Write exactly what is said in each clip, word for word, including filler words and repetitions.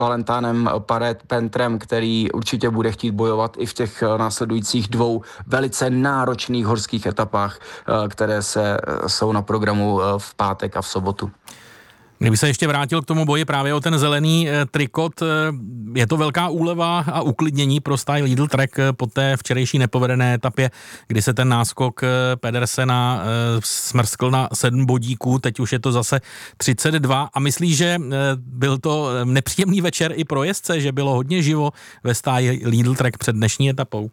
Valentánem Pentrem, který určitě bude chtít bojovat i v těch následujících dvou velice náročných horských etapách, které se jsou na programu v pátek a v sobotu. Kdyby se ještě vrátil k tomu boji právě o ten zelený e, trikot, e, je to velká úleva a uklidnění pro stáj Lidl Trek po té včerejší nepovedené etapě, kdy se ten náskok e, Pedersena e, smrskl na sedm bodíků, teď už je to zase třicet dva a myslíš, že e, byl to nepříjemný večer i pro jezdce, že bylo hodně živo ve stáji Lidl Trek před dnešní etapou?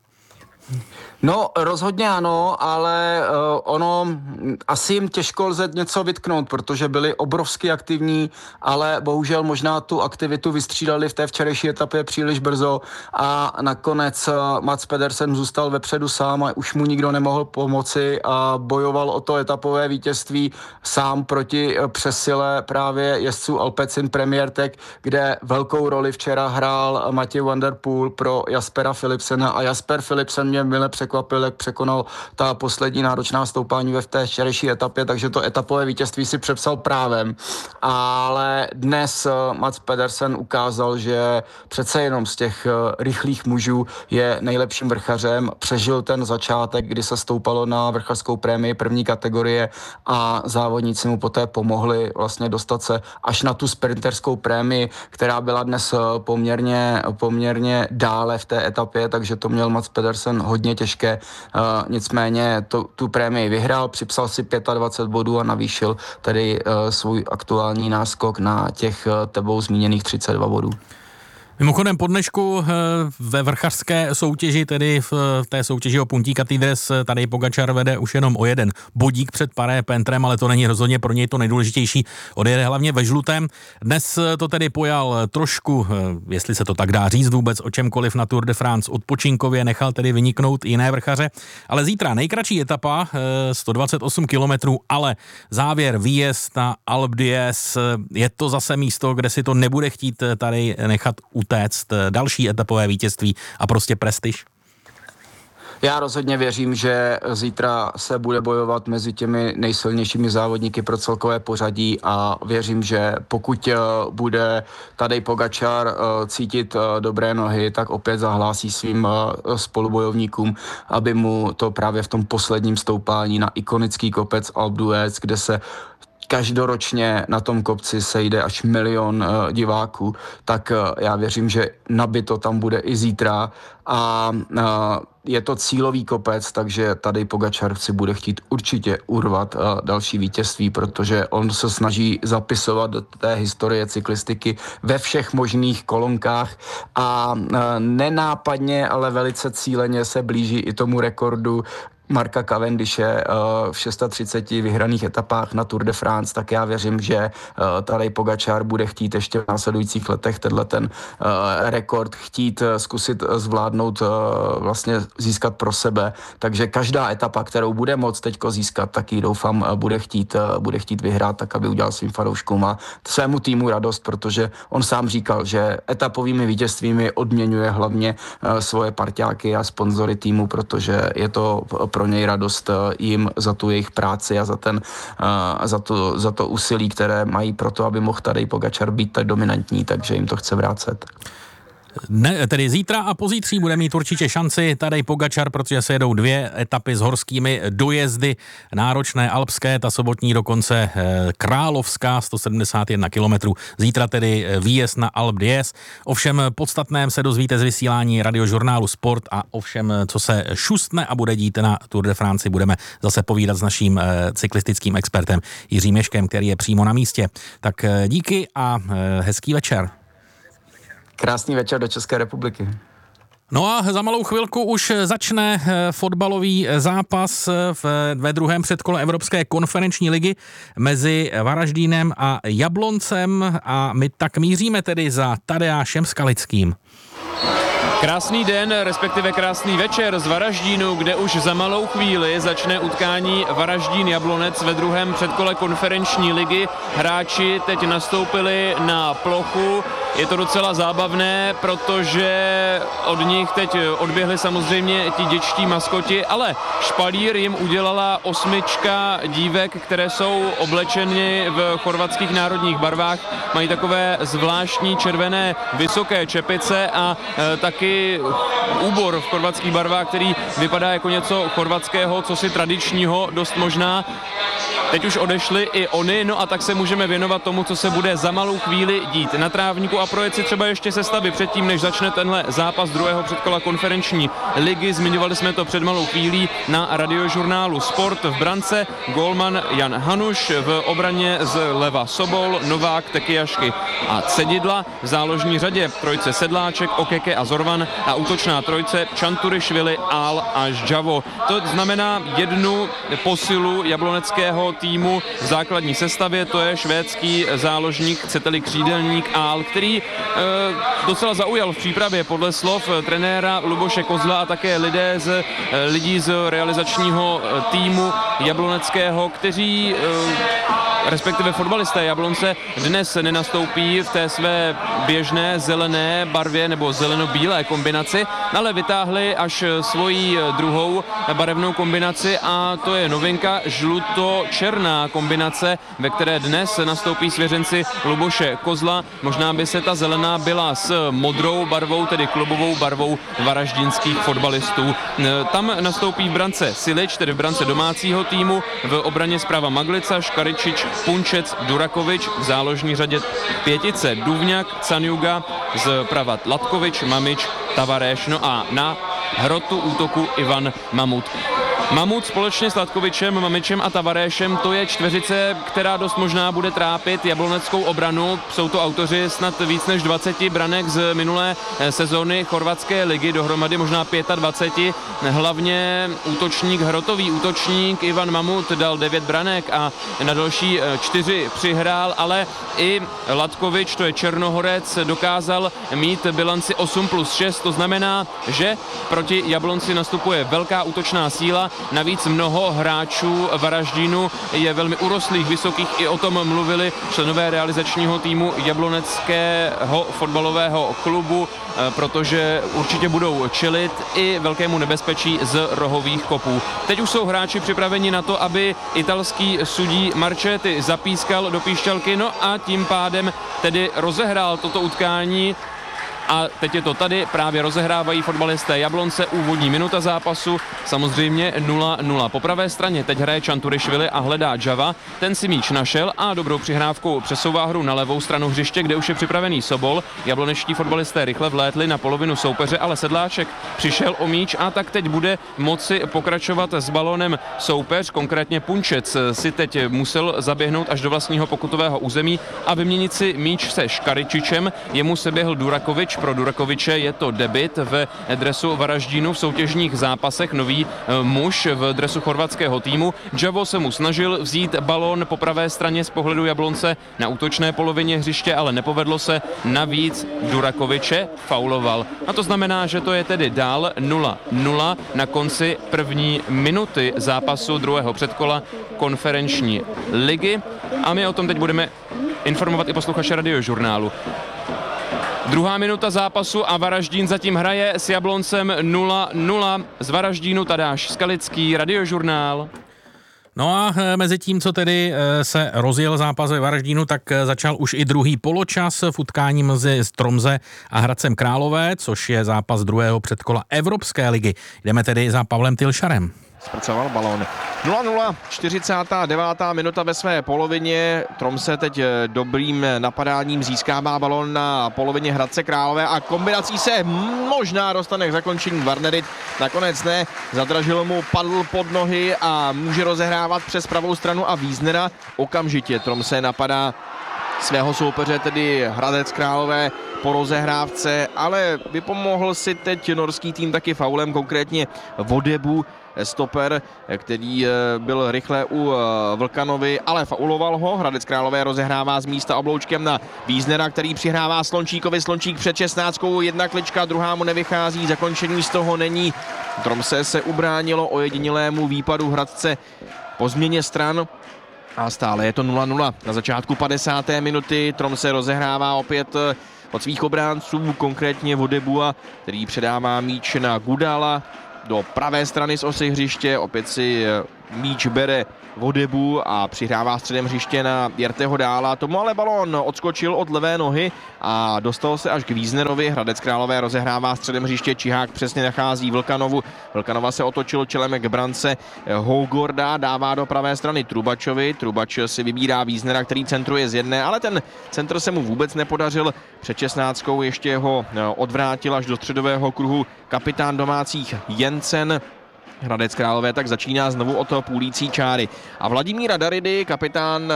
No, rozhodně ano, ale uh, ono asi jim těžko lze něco vytknout, protože byli obrovsky aktivní, ale bohužel možná tu aktivitu vystřídali v té včerejší etapě příliš brzo a nakonec uh, Mats Pedersen zůstal vepředu sám a už mu nikdo nemohl pomoci a bojoval o to etapové vítězství sám proti uh, přesile právě jezdců Alpecin Premier Tech, kde velkou roli včera hrál Mathieu van der Poel pro Jaspera Philipsena a Jasper Philipsen mě mile překvapil, jak překonal ta poslední náročná stoupání ve v té včerejší etapě, takže to etapové vítězství si přepsal právem. Ale dnes Mats Pedersen ukázal, že přece jenom z těch rychlých mužů je nejlepším vrchařem. Přežil ten začátek, kdy se stoupalo na vrchařskou prémii první kategorie a závodníci mu poté pomohli vlastně dostat se až na tu sprinterskou prémii, která byla dnes poměrně, poměrně dále v té etapě, takže to měl Mats Pedersen hodně těžké. Uh, nicméně to, tu prémii vyhrál, připsal si dvacet pět bodů a navýšil tedy uh, svůj aktuální náskok na těch uh, tebou zmíněných třicet dva bodů. Mimochodem po dnešku ve vrchařské soutěži, tedy v té soutěži o Puntíka Týdres, Tadej Pogačar vede už jenom o jeden bodík před Paré Pentrem, ale to není rozhodně pro něj to nejdůležitější. Odjede hlavně ve žlutém. Dnes to tedy pojal trošku, jestli se to tak dá říct vůbec, o čemkoliv na Tour de France odpočinkově, nechal tedy vyniknout jiné vrchaře. Ale zítra nejkratší etapa, sto dvacet osm kilometrů, ale závěr výjezd na Alpe d'Huez. Je to zase místo, kde si to nebude chtít tady nechat utéct. Další etapové vítězství a prostě prestiž? Já rozhodně věřím, že zítra se bude bojovat mezi těmi nejsilnějšími závodníky pro celkové pořadí a věřím, že pokud bude Tadej Pogačar cítit dobré nohy, tak opět zahlásí svým spolubojovníkům, aby mu to právě v tom posledním stoupání na ikonický kopec Alpe d'Huez, kde se každoročně na tom kopci sejde až milion uh, diváků, tak uh, já věřím, že nabito tam bude i zítra a uh, je to cílový kopec, takže tady Pogačar si bude chtít určitě urvat uh, další vítězství, protože on se snaží zapisovat do té historie cyklistiky ve všech možných kolonkách a uh, nenápadně, ale velice cíleně se blíží i tomu rekordu Marka Cavendishe v třiceti šesti vyhraných etapách na Tour de France, tak já věřím, že Tadej Pogačar bude chtít ještě v následujících letech tenhle ten rekord chtít zkusit zvládnout, vlastně získat pro sebe. Takže každá etapa, kterou bude moct teďko získat, tak ji doufám bude chtít, bude chtít vyhrát, tak aby udělal svým fanouškům a svému týmu radost, protože on sám říkal, že etapovými vítězstvími odměňuje hlavně svoje parťáky a sponzory týmu, protože je to pro něj radost jim za tu jejich práci a za, ten, za, to, za to úsilí, které mají pro to, aby mohl Tadej Pogačar být tak dominantní, takže jim to chce vrátit. Ne, tedy zítra a pozítří bude mít určitě šanci Tadej Pogačar, protože se jedou dvě etapy s horskými dojezdy, náročné alpské, ta sobotní dokonce královská, sto sedmdesát jedna kilometrů. Zítra tedy výjezd na Alpe d'Huez. O všem podstatném se dozvíte z vysílání radiožurnálu Sport a o všem, co se šustne a bude dít na Tour de France, budeme zase povídat s naším cyklistickým expertem Jiřím Ješkem, který je přímo na místě. Tak díky a hezký večer. Krásný večer do České republiky. No a za malou chvilku už začne fotbalový zápas v, ve druhém předkole Evropské konferenční ligy mezi Varaždínem a Jabloncem a my tak míříme tedy za Tadeášem Skalickým. Krásný den, respektive krásný večer z Varaždínu, kde už za malou chvíli začne utkání Varaždín-Jablonec ve druhém předkole konferenční ligy. Hráči teď nastoupili na plochu, je to docela zábavné, protože od nich teď odběhli samozřejmě ti děčtí maskoti, ale špalír jim udělala osmička dívek, které jsou oblečeny v chorvatských národních barvách, mají takové zvláštní červené vysoké čepice a e, taky úbor v chorvatských barvách, který vypadá jako něco chorvatského, co si tradičního, dost možná. Teď už odešli i oni, no a tak se můžeme věnovat tomu, co se bude za malou chvíli dít na trávníku a projet si třeba ještě sestavy předtím, než začne tenhle zápas druhého předkola konferenční ligy. Zmiňovali jsme to před malou chvílí na radiožurnálu Sport. V brance gólman Jan Hanuš, v obraně z leva Sobol, Novák, Tekijašky a Cedidla. V záložní řadě trojce Sedláček, Okeke a Zorvan a útočná trojce Čanturišvili, Ál a Žavo. To znamená jednu posilu jabloneckého týmu v základní sestavě, to je švédský záložník, chcete-li křídelník Ál, který e, docela zaujal v přípravě podle slov trenéra Luboše Kozla a také lidé z, e, lidí z realizačního týmu jabloneckého, kteří e, respektive fotbalisté Jablonce dnes nenastoupí v té své běžné zelené barvě nebo zeleno-bílé kombinaci, ale vytáhli až svoji druhou barevnou kombinaci a to je novinka žluto-černá kombinace, ve které dnes nastoupí svěřenci Luboše Kozla. Možná by se ta zelená byla s modrou barvou, tedy klubovou barvou varaždinských fotbalistů. Tam nastoupí v brance Silič, tedy v brance domácího týmu, v obraně zprava Maglica, Škaričič, Punčec, Durakovič, v záložní řadě pětice Duvňak, Canjuga, zprava Latkovič, Mamič, Tavareš, no a na hrotu útoku Ivan Mamut. Mamut společně s Latkovičem, Mamičem a Tavarešem, to je čtveřice, která dost možná bude trápit jabloneckou obranu. Jsou to autoři snad víc než dvacet branek z minulé sezóny chorvatské ligy, dohromady možná dvacet pět. Hlavně útočník, hrotový útočník Ivan Mamut dal devět branek a na další čtyři přihrál, ale i Latkovič, to je Černohorec, dokázal mít bilanci osm plus šest, to znamená, že proti Jablonci nastupuje velká útočná síla. Navíc mnoho hráčů Varaždínu je velmi urostlých, vysokých, i o tom mluvili členové realizačního týmu jabloneckého fotbalového klubu, protože určitě budou čelit i velkému nebezpečí z rohových kopů. Teď už jsou hráči připraveni na to, aby italský sudí Marchetti zapískal do píšťalky, no a tím pádem tedy rozehrál toto utkání. A teď je to tady, právě rozehrávají fotbalisté Jablonce, úvodní minuta zápasu, samozřejmě nula nula. Po pravé straně teď hraje Čanturišvili a hledá Java, ten si míč našel a dobrou přihrávkou přesouvá hru na levou stranu hřiště, kde už je připravený Sobol. Jablonečtí fotbalisté rychle vlétli na polovinu soupeře, ale Sedláček přišel o míč a tak teď bude moci pokračovat s balonem soupeř, konkrétně Punčec si teď musel zaběhnout až do vlastního pokutového území a vyměnit si míč se Škaričičem, jemu se běhl Durakovič. Pro Durakoviče je to debut v dresu Varaždínu v soutěžních zápasech, nový muž v dresu chorvatského týmu. Javo se mu snažil vzít balón po pravé straně z pohledu Jablonce na útočné polovině hřiště, ale nepovedlo se, navíc Durakoviče fauloval. A to znamená, že to je tedy dál nula nula na konci první minuty zápasu druhého předkola konferenční ligy a my o tom teď budeme informovat i posluchače radiožurnálu. Druhá minuta zápasu a Varaždín zatím hraje s Jabloncem nula nula. Z Varaždínu Tadáš Skalický, radiožurnál. No a mezi tím, co tedy se rozjel zápas ve Varaždínu, tak začal už i druhý poločas v utkání mezi Tromze a Hradcem Králové, což je zápas druhého předkola Evropské ligy. Jdeme tedy za Pavlem Tilšarem. Zpracoval balón. nula nula, čtyřicátá devátá minuta ve své polovině. Tromse teď dobrým napadáním získává balón na polovině Hradce Králové a kombinací se možná dostane k zakončení Varnerit. Nakonec ne, zadražil mu, padl pod nohy a může rozehrávat přes pravou stranu a Wiesnera. Okamžitě Tromse napadá svého soupeře, tedy Hradec Králové, po rozehrávce, ale vypomohl si teď norský tým taky faulem, konkrétně Vodebu, stoper, který byl rychle u Vlkanovi, ale fauloval ho. Hradec Králové rozehrává z místa obloučkem na Wiesnera, který přihrává Slončíkovi. Slončík před šestnáctkou, jedna klička, druhá mu nevychází, zakončení z toho není. Tromse se ubránilo ojedinělému výpadu Hradce po změně stran. A stále je to nula nula. Na začátku padesáté minuty Tromse rozehrává opět od svých obránců, konkrétně Vodebua, který předává míč na Gudala do pravé strany z osy hřiště, opět si míč bere Vodebu a přihrává středem hřiště na Jerteho Dála. Tomu ale balón odskočil od levé nohy a dostal se až k Wiesnerovi. Hradec Králové rozehrává středem hřiště, Čihák přesně nachází Vlkanovu. Vlkanova se otočil čelem k brance Hougorda, dává do pravé strany Trubačovi. Trubač si vybírá Wiesnera, který centruje z jedné, ale ten centr se mu vůbec nepodařil. Před šestnáctkou ještě ho odvrátil až do středového kruhu kapitán domácích Jensen. Hradec Králové tak začíná znovu od půlící čáry. A Vladimíra Daridy, kapitán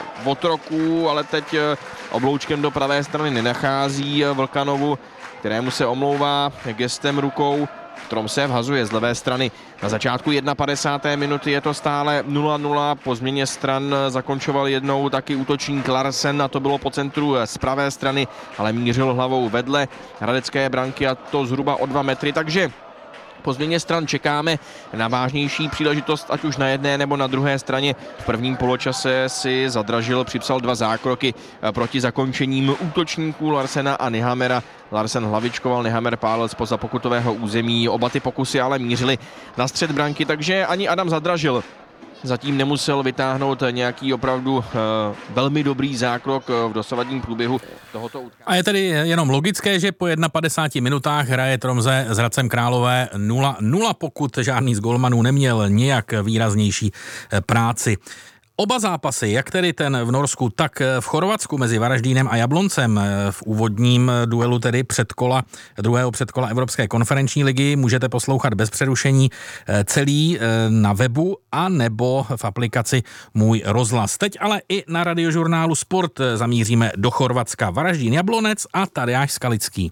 Votroků, ale teď obloučkem do pravé strany nenachází Vlkanovu, kterému se omlouvá gestem rukou. Tromsø vhazuje z levé strany. Na začátku padesáté první minuty je to stále nula nula. Po změně stran zakončoval jednou taky útočník Larsen a to bylo po centru z pravé strany, ale mířil hlavou vedle hradecké branky a to zhruba o dva metry, takže po změně stran čekáme na vážnější příležitost, ať už na jedné nebo na druhé straně. V prvním poločase si Zadražil připsal dva zákroky proti zakončením útočníků Larsena a Nyhamera. Larsen hlavičkoval, Nyhamer pálil spoza pokutového území. Oba ty pokusy ale mířily na střed branky, takže ani Adam Zadražil zatím nemusel vytáhnout nějaký opravdu uh, velmi dobrý zákrok v dosavadním průběhu tohoto utkání. A je tedy jenom logické, že po padesáti jednoho minutách hraje Tromsø s Hradcem Králové nula nula, pokud žádný z golmanů neměl nějak výraznější práci. Oba zápasy, jak tedy ten v Norsku, tak v Chorvatsku mezi Varaždínem a Jabloncem v úvodním duelu tedy předkola, druhého předkola Evropské konferenční ligy můžete poslouchat bez přerušení celý na webu a nebo v aplikaci Můj rozhlas. Teď ale i na radiožurnálu Sport zamíříme do Chorvatska. Varaždín Jablonec a Tadeáš Skalický.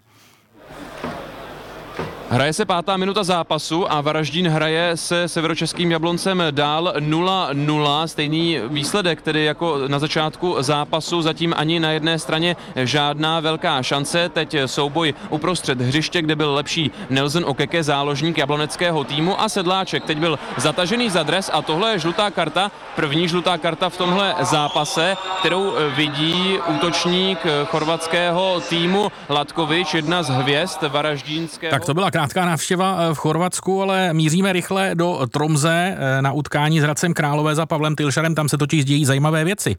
Hraje se pátá minuta zápasu a Varaždín hraje se severočeským Jabloncem dál nula nula. Stejný výsledek, tedy jako na začátku zápasu, zatím ani na jedné straně žádná velká šance. Teď souboj uprostřed hřiště, kde byl lepší Nelson Okeke, záložník jabloneckého týmu, a Sedláček teď byl zatažený za dres a tohle je žlutá karta, první žlutá karta v tomhle zápase, kterou vidí útočník chorvatského týmu Latkovič, jedna z hvězd varaždínského. Tak to byla krátká návštěva v Chorvatsku, ale míříme rychle do Tromsø na utkání s Hradcem Králové za Pavlem Tilšarem, tam se totiž dějí zajímavé věci.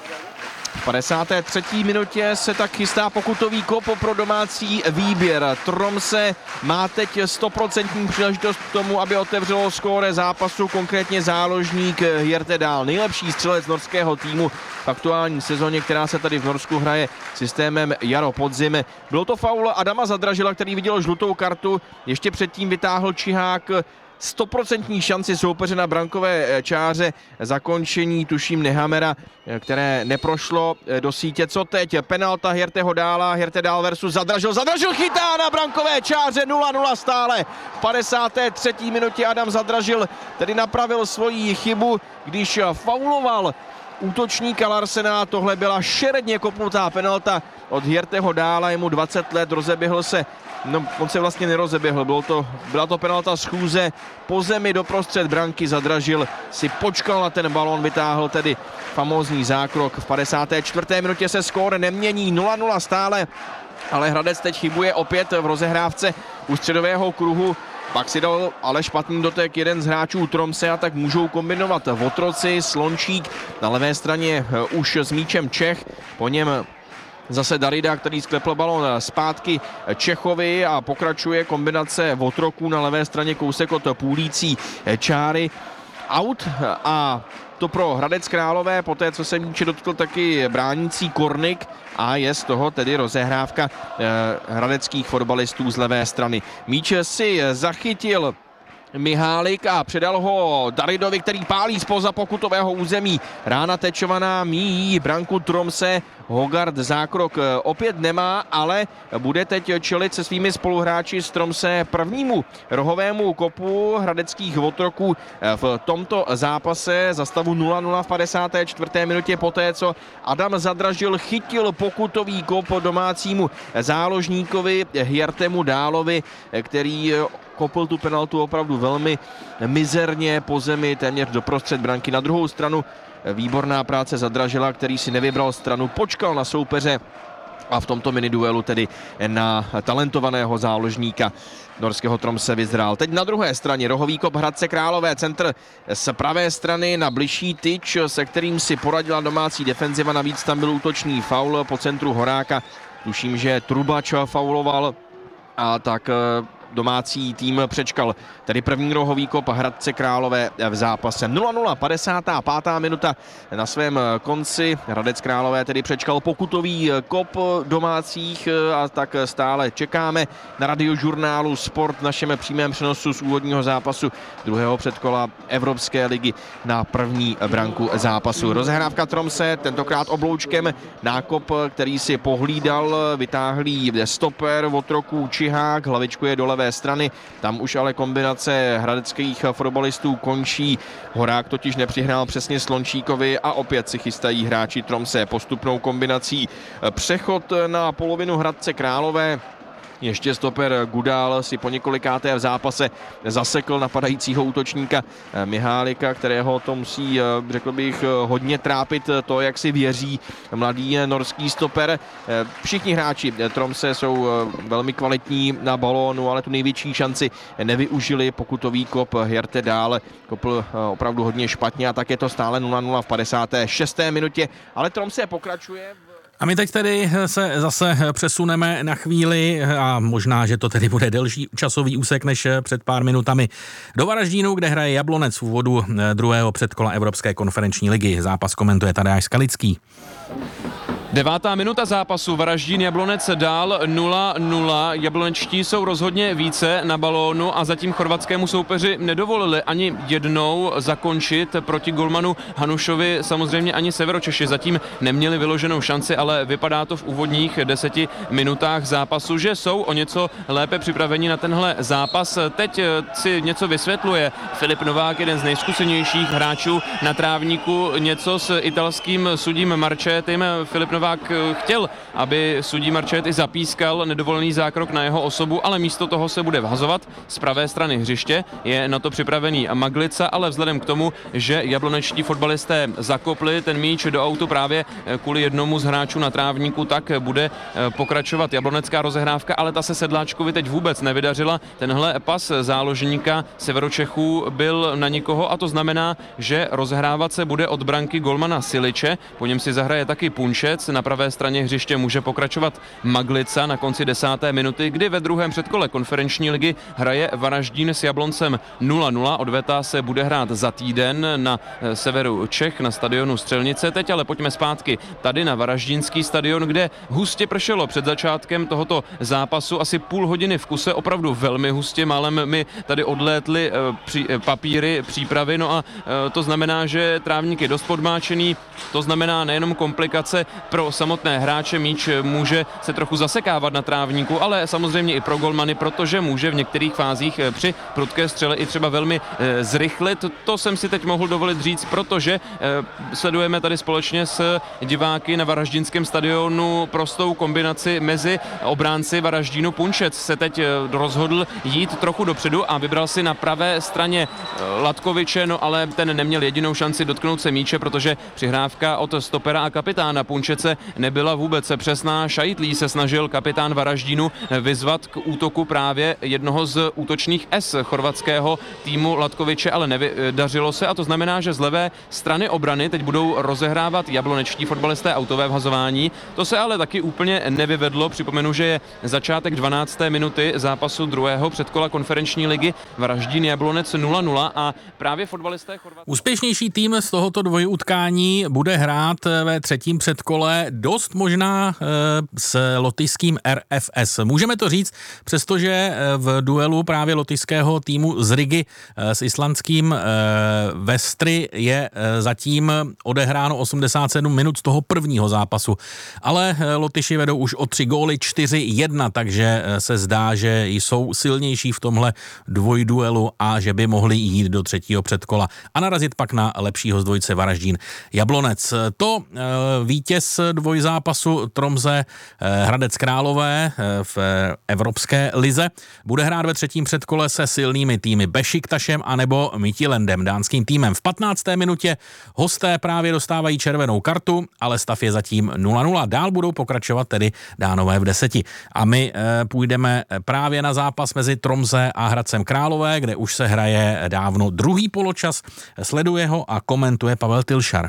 V padesáté třetí minutě se tak chystá pokutový kop pro domácí výběr. Tromsø má teď stoprocentní příležitost k tomu, aby otevřelo skóre zápasu, konkrétně záložník Jerte Dahl, nejlepší střelec norského týmu v aktuální sezóně, která se tady v Norsku hraje systémem jaro-podzim. Byl to faul Adama Zadražila, který viděl žlutou kartu, ještě předtím vytáhl Čihák stoprocentní šanci soupeře na brankové čáře, zakončení tuším Nyhamera, které neprošlo do sítě. Co teď? Penalta Jerteho Dála, Jerte Dahl versus Zadražil. Zadražil chytá na brankové čáře, nula nula stále. V padesáté třetí minutě Adam Zadražil tedy napravil svoji chybu, když fauloval útočníka Larsena. Tohle byla šeredně kopnutá penalta od Jerteho Dála, je mu dvacet let, rozeběhl se. No, on se vlastně nerozeběhl, bylo to, byla to penalta z chůze po zemi doprostřed branky. Zadražil si počkal na ten balón, vytáhl tedy famózní zákrok. V padesáté čtvrté minutě se skóre nemění, nula nula stále, ale Hradec teď chybuje opět v rozehrávce u středového kruhu. Pak si dal ale špatný dotek jeden z hráčů Tromsø a tak můžou kombinovat Votroci, Slončík, na levé straně už s míčem Čech, po něm zase Darida, který sklepl balon zpátky Čechovi a pokračuje kombinace Votroků, na levé straně kousek od půlící čáry. Out a to pro Hradec Králové, poté co se míče dotkl taky bránící Kornik a je z toho tedy rozehrávka eh, hradeckých fotbalistů z levé strany. Míč si zachytil Mihálik a předal ho Daridovi, který pálí zpoza pokutového území. Rána tečovaná míjí branku Tromsø. Hogard zákrok opět nemá, ale bude teď čelit se svými spoluhráči z Tromsø prvnímu rohovému kopu hradeckých Votroků v tomto zápase za stavu nula nula v padesáté čtvrté minutě poté, co Adam Zadražil chytil pokutový kop domácímu záložníkovi Jertemu Dálovi, který kopl tu penaltu opravdu velmi mizerně po zemi, téměř doprostřed branky. Na druhou stranu výborná práce Zadražila, který si nevybral stranu, počkal na soupeře a v tomto miniduelu tedy na talentovaného záložníka norského Tromse vyzrál. Teď na druhé straně rohový kop Hradce Králové, centr z pravé strany na bližší tyč, se kterým si poradila domácí defenziva, navíc tam byl útočný faul po centru Horáka. Tuším, že Trubač fauloval a tak domácí tým přečkal tedy první rohový kop Hradce Králové v zápase. nula nula, padesátá pátá minuta na svém konci. Hradec Králové tedy přečkal pokutový kop domácích a tak stále čekáme na radiožurnálu Sport v našem přímém přenosu z úvodního zápasu druhého předkola Evropské ligy na první branku zápasu. Rozehrávka Tromse, tentokrát obloučkem, nákop, který si pohlídal, vytáhlý stoper otroků Čihák, hlavičku je do levé strany, tam už ale kombinace hradeckých fotbalistů končí. Horák totiž nepřihrál přesně Slončíkovi a opět si chystají hráči Tromse postupnou kombinací. Přechod na polovinu Hradce Králové. Ještě stoper Gudál si po několikáté v zápase zasekl napadajícího útočníka Mihálika, kterého to musí, řekl bych, hodně trápit to, jak si věří mladý norský stoper. Všichni hráči Tromse jsou velmi kvalitní na balónu, ale tu největší šanci nevyužili. Pokutový kop Hjerte Dál kopl opravdu hodně špatně a tak je to stále nula nula v padesáté šesté minutě, ale Tromse pokračuje. A my teď tedy se zase přesuneme na chvíli a možná, že to tedy bude delší časový úsek než před pár minutami do Varaždínu, kde hraje Jablonec v úvodu druhého předkola Evropské konferenční ligy. Zápas komentuje Tadeáš Skalický. Devátá minuta zápasu, Varaždín Jablonec dál nula nula. Jablonečtí jsou rozhodně více na balónu a zatím chorvatskému soupeři nedovolili ani jednou zakončit proti golmanu Hanušovi. Samozřejmě ani Severočeši zatím neměli vyloženou šanci, ale vypadá to v úvodních deseti minutách zápasu, že jsou o něco lépe připraveni na tenhle zápas. Teď si něco vysvětluje Filip Novák, jeden z nejzkušenějších hráčů na trávníku, něco s italským sudím Marchettim. Filip Novák chtěl, aby sudí Marchetti zapískal nedovolený zákrok na jeho osobu, ale místo toho se bude vhazovat z pravé strany hřiště. Je na to připravený Maglica, ale vzhledem k tomu, že jablonečtí fotbalisté zakopli ten míč do autu právě kvůli jednomu z hráčů na trávníku, tak bude pokračovat jablonecká rozehrávka, ale ta se Sedláčkovi teď vůbec nevydařila. Tenhle pas záložníka Severočechů byl na nikoho a to znamená, že rozehrávat se bude od branky golmana Siliče, po něm si zahraje taky Punčec. Na pravé straně hřiště může pokračovat Maglica na konci desáté minuty, kdy ve druhém předkole konferenční ligy hraje Varaždín s Jabloncem nula nula. Odveta se bude hrát za týden na severu Čech na stadionu Střelnice. Teď ale pojďme zpátky tady na Varaždínský stadion, kde hustě pršelo před začátkem tohoto zápasu asi půl hodiny v kuse, opravdu velmi hustě, málem mi tady odlétly při, papíry přípravy, no a to znamená, že trávník je dost podmáčený, to znamená nejenom komplikace pro samotné hráče, míč může se trochu zasekávat na trávníku, ale samozřejmě i pro golmany, protože může v některých fázích při prudké střele i třeba velmi e, zrychlit. To jsem si teď mohl dovolit říct, protože e, sledujeme tady společně s diváky na Varaždínském stadionu prostou kombinaci mezi obránci Varaždínu. Punčec se teď rozhodl jít trochu dopředu a vybral si na pravé straně Latkoviče, no ale ten neměl jedinou šanci dotknout se míče, protože přihrávka od stopera a kapitána Punčece nebyla vůbec přesná. Šajtlí se snažil kapitán Varaždínu vyzvat k útoku právě jednoho z útočných S chorvatského týmu Latkoviče, ale nevydařilo se a to znamená, že z levé strany obrany teď budou rozehrávat jablonečtí fotbalisté autové vhazování. To se ale taky úplně nevyvedlo. Připomenu, že je začátek dvanácté minuty zápasu druhého předkola konferenční ligy Varaždín Jablonec nula nula a právě fotbalisté Chorvatské. Úspěšnější tým z tohoto dvojutkání bude hrát ve třetím předkole dost možná e, s lotyšským R F S. Můžeme to říct, přestože v duelu právě lotyšského týmu z Rigy e, s islandským e, Vestry je e, zatím odehráno osmdesát sedm minut z toho prvního zápasu. Ale e, Lotyši vedou už o tři góly, čtyři jedna, takže e, se zdá, že jsou silnější v tomhle dvojduelu a že by mohli jít do třetího předkola a narazit pak na lepšího z dvojice Varaždín Jablonec. To e, vítěz dvojzápasu Tromse Hradec Králové v Evropské lize. Bude hrát ve třetím předkole se silnými týmy Bešiktašem anebo Midtjyllandem, dánským týmem. V patnácté minutě hosté právě dostávají červenou kartu, ale stav je zatím nula nula. Dál budou pokračovat tedy Dánové v deseti. A my e, půjdeme právě na zápas mezi Tromse a Hradcem Králové, kde už se hraje dávno druhý poločas. Sleduje ho a komentuje Pavel Tilšar.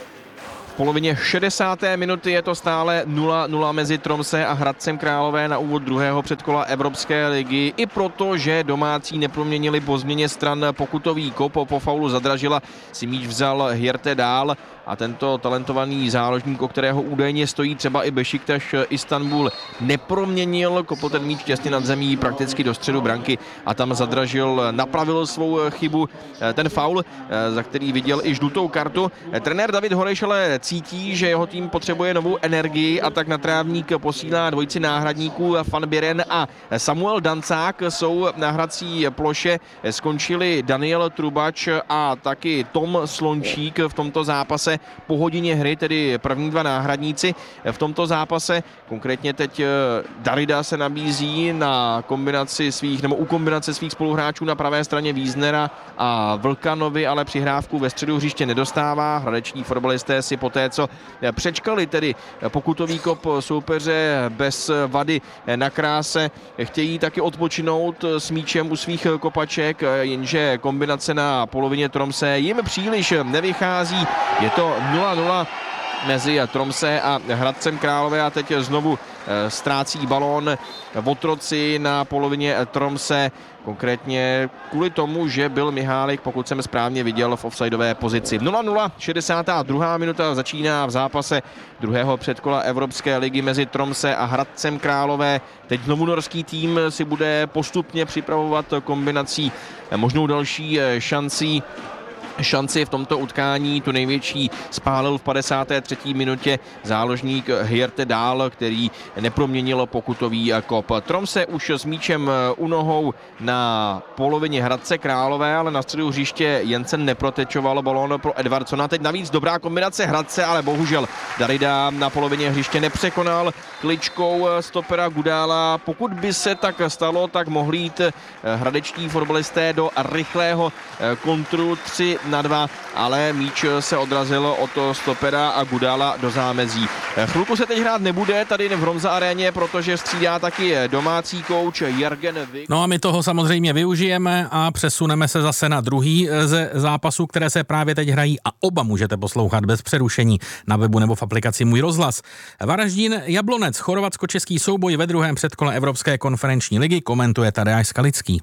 V polovině šedesáté minuty je to stále nula nula mezi Tromse a Hradcem Králové na úvod druhého předkola Evropské ligy. I proto, že domácí neproměnili po změně stran pokutový kop, po faulu Zadražila si míč vzal Hjerte Dál a tento talentovaný záložník, o kterého údajně stojí třeba i Bešiktaš Istanbul, neproměnil, kopl ten míč těsně nad zemí prakticky do středu branky a tam Zadražil napravil svou chybu, ten faul, za který viděl i žlutou kartu. Trenér David Holeš ale cítí, že jeho tým potřebuje novou energii a tak na trávník posílá dvojici náhradníků Van Bieren a Samuel Dancák. Jsou na hrací ploše, skončili Daniel Trubač a taky Tom Slončík v tomto zápase po hodině hry, tedy první dva náhradníci v tomto zápase. Konkrétně teď Darida se nabízí na kombinaci svých, nebo u kombinace svých spoluhráčů na pravé straně Wiesnera a Vlkanovi, ale přihrávku ve středu hřiště nedostává. Hradeční fotbalisté si poté, co přečkali tedy pokutový kop soupeře bez vady na kráse, chtějí taky odpočinout s míčem u svých kopaček, jenže kombinace na polovině Tromse jim příliš nevychází. Je to nula nula mezi Tromse a Hradcem Králové a teď znovu ztrácí balón otroci na polovině Tromse, konkrétně kvůli tomu, že byl Mihálik, pokud jsem správně viděl, v offsideové pozici. nula nula, šedesátá druhá minuta začíná v zápase druhého předkola Evropské ligy mezi Tromse a Hradcem Králové. Teď znovu norský tým si bude postupně připravovat kombinací možnou další šancí šanci v tomto utkání. Tu největší spálil v padesáté třetí minutě záložník Hjerte Dál, který neproměnil pokutový kop. Tromse už s míčem u nohou na polovině Hradce Králové, ale na středu hřiště Jensen neprotečoval balón pro Edvardsona. Teď navíc dobrá kombinace Hradce, ale bohužel Darida na polovině hřiště nepřekonal kličkou stopera Gudála. Pokud by se tak stalo, tak mohli jít hradečtí fotbalisté do rychlého kontru tři na dva, ale míč se odrazil od stopera a Gudála do zámezí. Chvilku se teď hrát nebude tady v Hromza aréně, protože střídá taky domácí kouč Jürgen Vik. No a my toho samozřejmě využijeme a přesuneme se zase na druhý ze zápasů, které se právě teď hrají a oba můžete poslouchat bez přerušení na webu nebo v aplikaci Můj rozhlas. Varaždín Jablonec, chorvatsko-český souboj ve druhém předkole Evropské konferenční ligy, komentuje Tadeáš Skalický.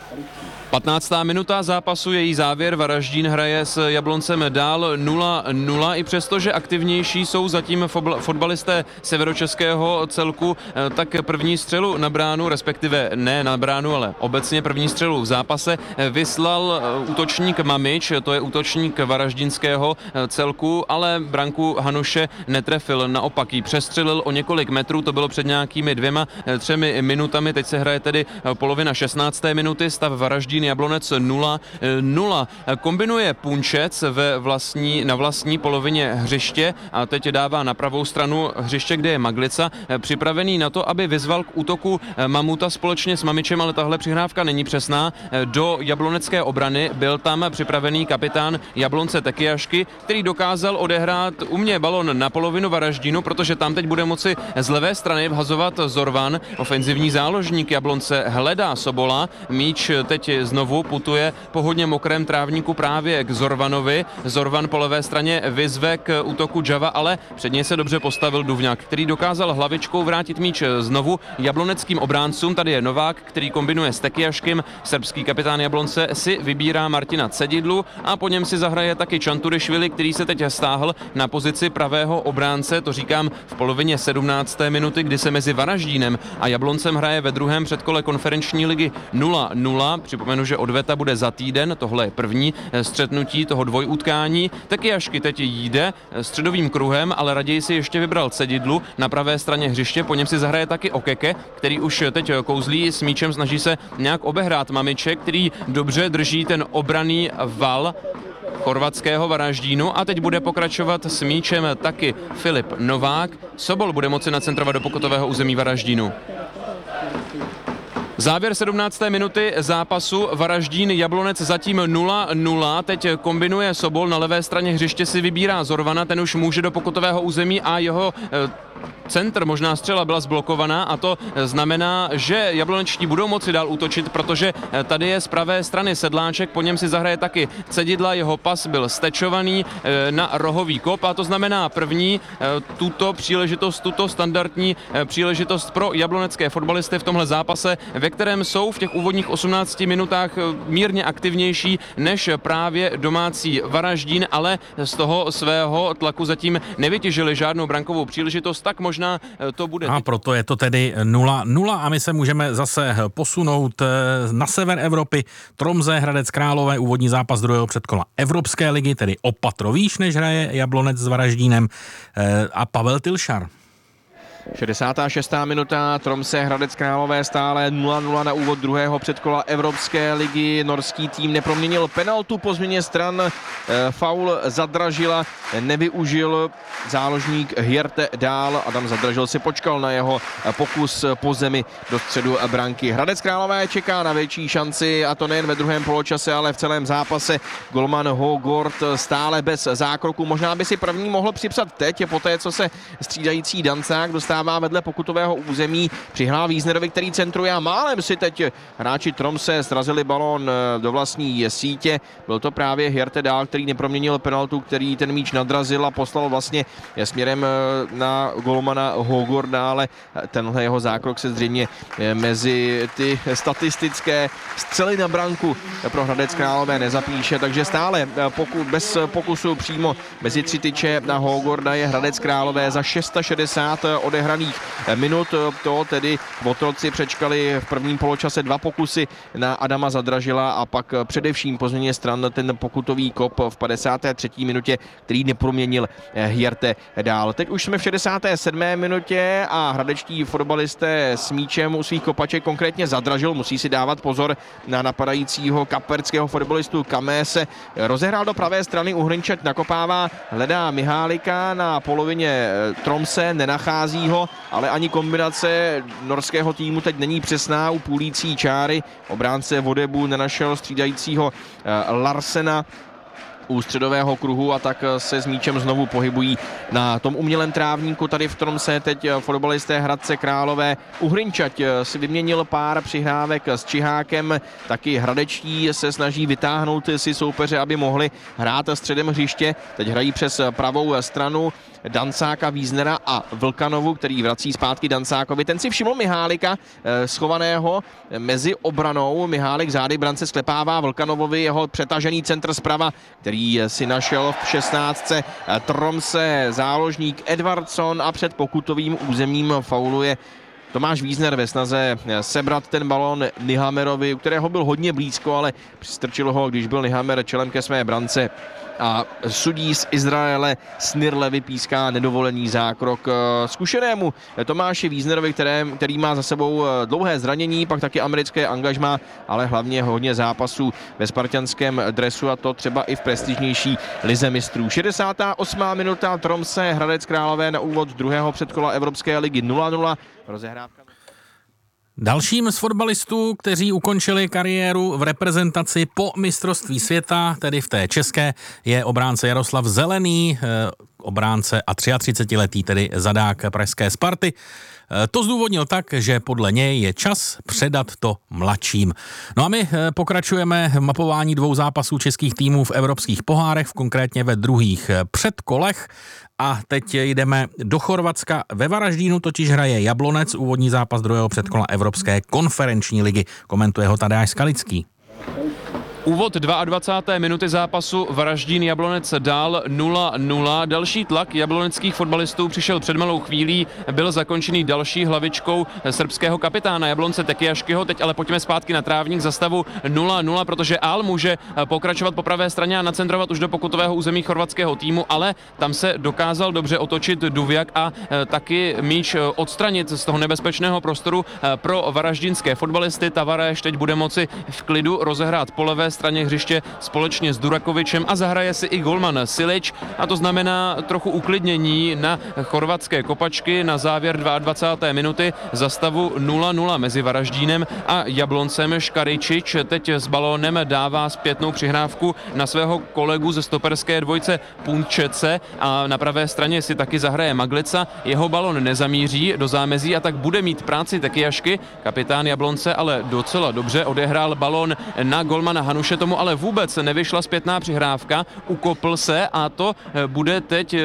patnáctá minuta zápasu, její závěr. Varaždín hraje s Jabloncem dál nula nula. I přesto, že aktivnější jsou zatím fotbalisté severočeského celku, tak první střelu na bránu, respektive ne na bránu, ale obecně první střelu v zápase vyslal útočník Mamič, to je útočník varaždínského celku, ale branku Hanuše netrefil. Naopak ji přestřelil o několik metrů, to bylo před nějakými dvěma, třemi minutami. Teď se hraje tedy polovina šestnácté minuty, stav Varaždín Jablonec nula nula. Kombinuje Punčec ve vlastní, na vlastní polovině hřiště a teď dává na pravou stranu hřiště, kde je Maglica, připravený na to, aby vyzval k útoku Mamuta společně s Mamičem, ale tahle přihrávka není přesná. Do jablonecké obrany byl tam připravený kapitán Jablonce Tekiašky, který dokázal odehrát umě balon na polovinu Varaždínu, protože tam teď bude moci z levé strany vhazovat Zorvan. Ofenzivní záložník Jablonce hledá Sobola, míč teď znovu putuje po hodně mokrém trávníku právě k Zorvanovi. Zorvan po levé straně vyzve k útoku Java, ale před něj se dobře postavil Duvňák, který dokázal hlavičkou vrátit míč znovu jabloneckým obráncům. Tady je Novák, který kombinuje s Tekiaškem. Srbský kapitán Jablonce si vybírá Martina Cedidlu a po něm si zahraje taky Čanturišvili, který se teď stáhl na pozici pravého obránce. To říkám v polovině sedmnácté minuty, kdy se mezi Varaždínem a Jabloncem hraje ve druhém předkole konferenční ligy nula nula. Připomenu, že odveta bude za týden, tohle je první střetnutí toho dvojutkání. Tekiašky teď jde středovým kruhem, ale raději si ještě vybral Cedidlu na pravé straně hřiště, po něm si zahraje taky Okeke, který už teď kouzlí s míčem, snaží se nějak obehrát Mamiče, který dobře drží ten obranný val chorvatského Varaždínu a teď bude pokračovat s míčem taky Filip Novák. Sobol bude moci nacentrovat do pokutového území Varaždínu. Závěr sedmnácté minuty zápasu, Varaždín Jablonec zatím nula nula, teď kombinuje Sobol, na levé straně hřiště si vybírá Zorvana, ten už může do pokutového území a jeho centr, možná střela byla zblokovaná a to znamená, že jablonečtí budou moci dál útočit, protože tady je z pravé strany Sedláček, po něm si zahraje taky Cedidla, jeho pas byl stečovaný na rohový kop a to znamená první tuto příležitost, tuto standardní příležitost pro jablonecké fotbalisty v tomhle zápase, ve kterém jsou v těch úvodních osmnácti minutách mírně aktivnější než právě domácí Varaždín, ale z toho svého tlaku zatím nevytěžili žádnou brankovou příležitost, tak možná to bude. A proto je to tedy nula nula a my se můžeme zase posunout na sever Evropy. Tromsø, Hradec Králové, úvodní zápas druhého předkola Evropské ligy, tedy o patro výš, než hraje Jablonec s Varaždínem a Pavel Tilšar. šedesátá šestá minuta, Tromsø, Hradec Králové stále nula nula na úvod druhého předkola Evropské ligy. Norský tým neproměnil penaltu po změně stran, e, faul Zadražila nevyužil záložník Hjerte Dál. Adam Zadražil si počkal na jeho pokus po zemi do středu branky. Hradec Králové čeká na větší šanci a to nejen ve druhém poločase, ale v celém zápase. Golman Hogort stále bez zákroku. Možná by si první mohl připsat teď, poté co se střídající Dancák dostává vedle pokutového území, přihrál Wiesnerovi, který centruje a málem si teď hráči Tromsø srazili balón do vlastní sítě. Byl to právě Hjerte Dál, který neproměnil penaltu, který ten míč nadrazil a poslal vlastně směrem na golmana Hogorda, ale tenhle jeho zákrok se zřejmě mezi ty statistické střely na branku pro Hradec Králové nezapíše, takže stále poku, bez pokusu přímo mezi tři tyče na Hogorda je Hradec Králové za šedesát šest odehraných minut. To tedy Votroci přečkali v prvním poločase dva pokusy na Adama Zadražila a pak především po změně stran ten pokutový kop v padesáté třetí minutě, který neproměnil Hjerte Dál. Teď už jsme v šedesáté sedmé minutě a hradečtí fotbalisté s míčem u svých kopaček, konkrétně Zadražil, musí si dávat pozor na napadajícího kaperského fotbalistu Kamése. Rozehrál do pravé strany, Uhrinček nakopává, hledá Mihálika na polovině Tromsø, nenachází ho, ale ani kombinace norského týmu teď není přesná u půlící čáry. Obránce Vodebu nenašel střídajícího Larsena u středového kruhu a tak se s míčem znovu pohybují na tom umělém trávníku. Tady v Tromsø teď fotbalisté Hradce Králové. Uhrinčať si vyměnil pár přihrávek s Čihákem, taky hradečtí se snaží vytáhnout si soupeře, aby mohli hrát středem hřiště. Teď hrají přes pravou stranu Dancáka, Wiesnera a Vlkanovu, který vrací zpátky Dancákovi. Ten si všiml Mihálika schovaného mezi obranou. Mihálik zády brance sklepává Vlkanovovi, jeho přetažený centr zprava, který si našel v šestnáctce Tromsø záložník Edvardsson a před pokutovým územím fauluje Tomáš Wiesner ve snaze sebrat ten balón Nyhamerovi, u kterého byl hodně blízko, ale přistrčil ho, když byl Nyhamer čelem ke své brance. A sudí z Izraele Snirle vypíská nedovolený zákrok zkušenému Tomáši Wiesnerovi, které, který má za sebou dlouhé zranění, pak taky americké angažmá, ale hlavně hodně zápasů ve spartanském dresu a to třeba i v prestižnější lize mistrů. šedesátá osmá minuta, Tromsø, Hradec Králové na úvod druhého předkola Evropské ligy nula nula. Rozehrávka. Dalším z fotbalistů, kteří ukončili kariéru v reprezentaci po mistrovství světa, tedy v té české, je obránce Jaroslav Zelený, obránce a třiatřicetiletý, tedy zadák pražské Sparty. To zdůvodnil tak, že podle něj je čas předat to mladším. No a my pokračujeme v mapování dvou zápasů českých týmů v evropských pohárech, konkrétně ve druhých předkolech. A teď jdeme do Chorvatska. Ve Varaždínu totiž hraje Jablonec, úvodní zápas druhého předkola Evropské konferenční ligy. Komentuje ho Tadeáš Skalický. Úvod dvacáté druhé minuty zápasu Varaždín Jablonec dál nula nula. Další tlak jabloneckých fotbalistů přišel před malou chvílí, byl zakončený další hlavičkou srbského kapitána Jablonce Tekijaškyho. Teď ale pojďme zpátky na trávník za stavu nula nula, protože Al může pokračovat po pravé straně a nacentrovat už do pokutového území chorvatského týmu, ale tam se dokázal dobře otočit Duvjak a taky míč odstranit z toho nebezpečného prostoru pro varaždínské fotbalisty. Tavareš teď bude moci v klidu rozehrát po levé straně hřiště společně s Durakovičem a zahraje si i golman Silič, a to znamená trochu uklidnění na chorvatské kopačky na závěr dvacáté druhé minuty za stavu nula nula mezi Varaždínem a Jabloncem. Škaričič teď s balónem dává zpětnou přihrávku na svého kolegu ze stoperské dvojce Punčece a na pravé straně si taky zahraje Maglica. Jeho balon nezamíří do zámezí a tak bude mít práci Tekiašky. Kapitán Jablonce ale docela dobře odehrál balon na golmana Hanuše, tomu ale vůbec nevyšla zpětná přihrávka, ukopl se a to bude teď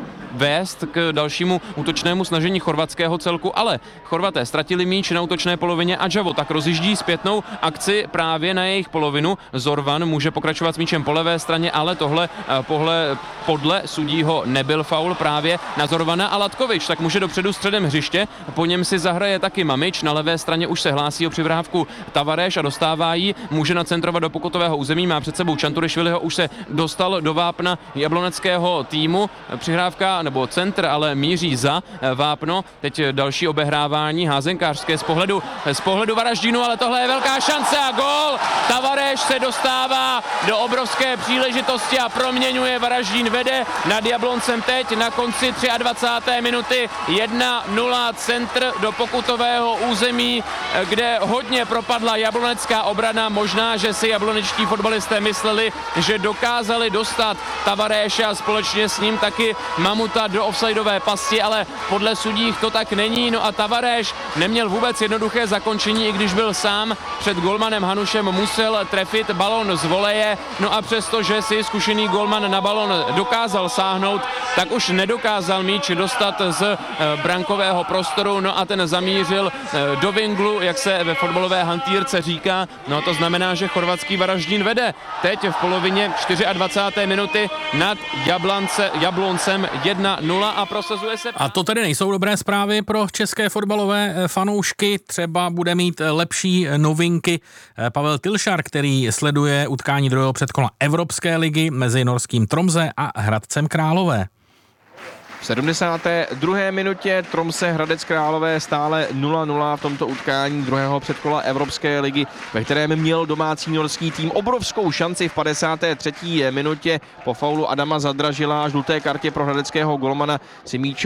vést k dalšímu útočnému snažení chorvatského celku, ale Chorvaté ztratili míč na útočné polovině a Džavo tak rozjíždí zpětnou akci právě na jejich polovinu. Zorvan může pokračovat s míčem po levé straně, ale tohle pohle, podle sudího nebyl faul právě na Zorvana a Latkovič tak může dopředu středem hřiště, po něm si zahraje taky Mamič, na levé straně už se hlásí o přihrávku Tavareš a dostává ji, může nacentrovat do pokutového území, má před sebou Čanturišviliho, už se dostal do vápna jabloneckého týmu, přihrávka nebo centr ale míří za vápno, teď další obehrávání házenkářské z pohledu, z pohledu Varaždínu, ale tohle je velká šance a gól. Tavareš se dostává do obrovské příležitosti a proměňuje. Varaždín vede nad Jabloncem teď na konci dvacáté třetí minuty jedna nula, centr do pokutového území, kde hodně propadla jablonecká obrana. Možná, že si jablonečtí fotbalisté mysleli, že dokázali dostat Tavareše a společně s ním taky Mamuta do offsideové pasti, ale podle sudích to tak není. No a Tavareš neměl vůbec jednoduché zakončení, i když byl sám před golmanem Hanušem, musel trefit balon z voleje. No a přesto, že si zkušený golman na balon dokázal sáhnout, tak už nedokázal míč dostat z brankového prostoru. No a ten zamířil do vinglu, jak se ve fotbalové hantýrce říká. No a to znamená, že chorvatský Varaždín vede teď v polovině dvacáté čtvrté minuty nad Jablance, Jabloncem jedna nula a prosazuje se. A to tedy nejsou dobré zprávy pro české fotbalové fanoušky. Třeba bude mít lepší novinky Pavel Tilšar, který sleduje utkání druhého předkola Evropské ligy mezi norským Tromsø a Hradcem Králové. V sedmdesáté druhé minutě Tromsø Hradec Králové stále nula nula v tomto utkání druhého předkola Evropské ligy, ve kterém měl domácí norský tým obrovskou šanci v padesáté třetí minutě po faulu Adama Zadražila a žluté kartě pro hradeckého golmana si míč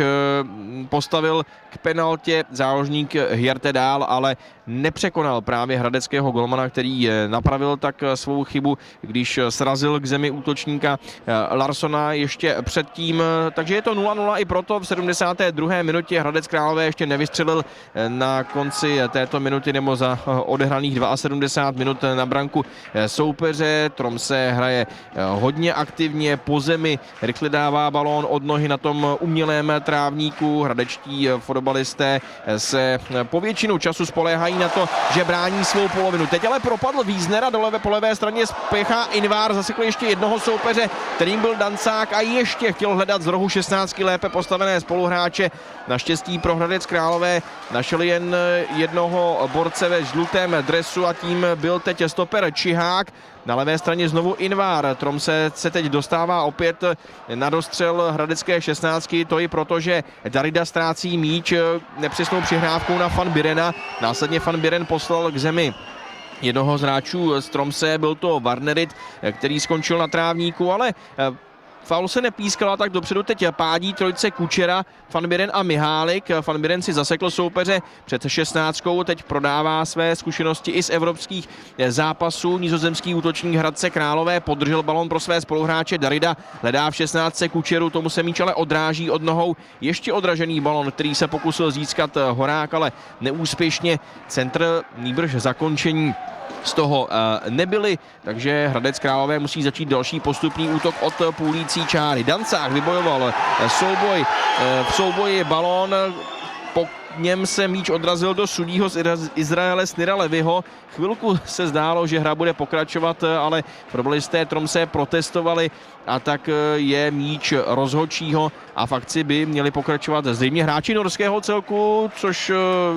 postavil k penaltě záložník Hjerte Dál, ale nepřekonal právě hradeckého golmana, který napravil tak svou chybu, když srazil k zemi útočníka Larsona ještě předtím, takže je to nula nula i proto v sedmdesáté druhé minutě Hradec Králové ještě nevystřelil na konci této minuty nebo za odehraných sedmdesát dva minut na branku soupeře. Tromsø hraje hodně aktivně po zemi, rychle dává balón od nohy na tom umělém trávníku. Hradečtí fotbalisté se po většinu času spoléhají na to, že brání svou polovinu. Teď ale propadl Wiesner a dole po levé straně spěchá Invar, zasekl ještě jednoho soupeře, kterým byl Dancák a ještě chtěl hledat z rohu šestnáctky lépe postavené spoluhráče. Naštěstí pro Hradec Králové našel jen jednoho borce ve žlutém dresu a tím byl teď stoper Čihák. Na levé straně znovu Invar. Tromsø se teď dostává opět na dostřel hradecké šestnáctky, to i proto, že Darida ztrácí míč nepřesnou přihrávkou na Van Birena. Následně Van Biren poslal k zemi jednoho z hráčů z Tromsø, byl to Varnerit, který skončil na trávníku, ale faul se nepískala, tak dopředu teď pádí trojce Kučera, Van Biren a Mihálik. Van Biren si zasekl soupeře před šestnáctkou, teď prodává své zkušenosti i z evropských zápasů. Nizozemský útočník Hradce Králové podržel balon pro své spoluhráče Darida, hledá v šestnáctce Kučeru, tomu se míč ale odráží od nohou. Ještě odražený balon, který se pokusil získat Horák, ale neúspěšně. Centr nýbrž zakončení z toho nebyly, takže Hradec Králové musí začít další postupný útok od půlící čáry. Dancák vybojoval souboj, v souboji balón, po něm se míč odrazil do sudího z Izraele Snira Levyho. Chvilku se zdálo, že hra bude pokračovat, ale fotbalisté Tromsø protestovali a tak je míč rozhodčího a v akci by měli pokračovat zřejmě hráči norského celku, což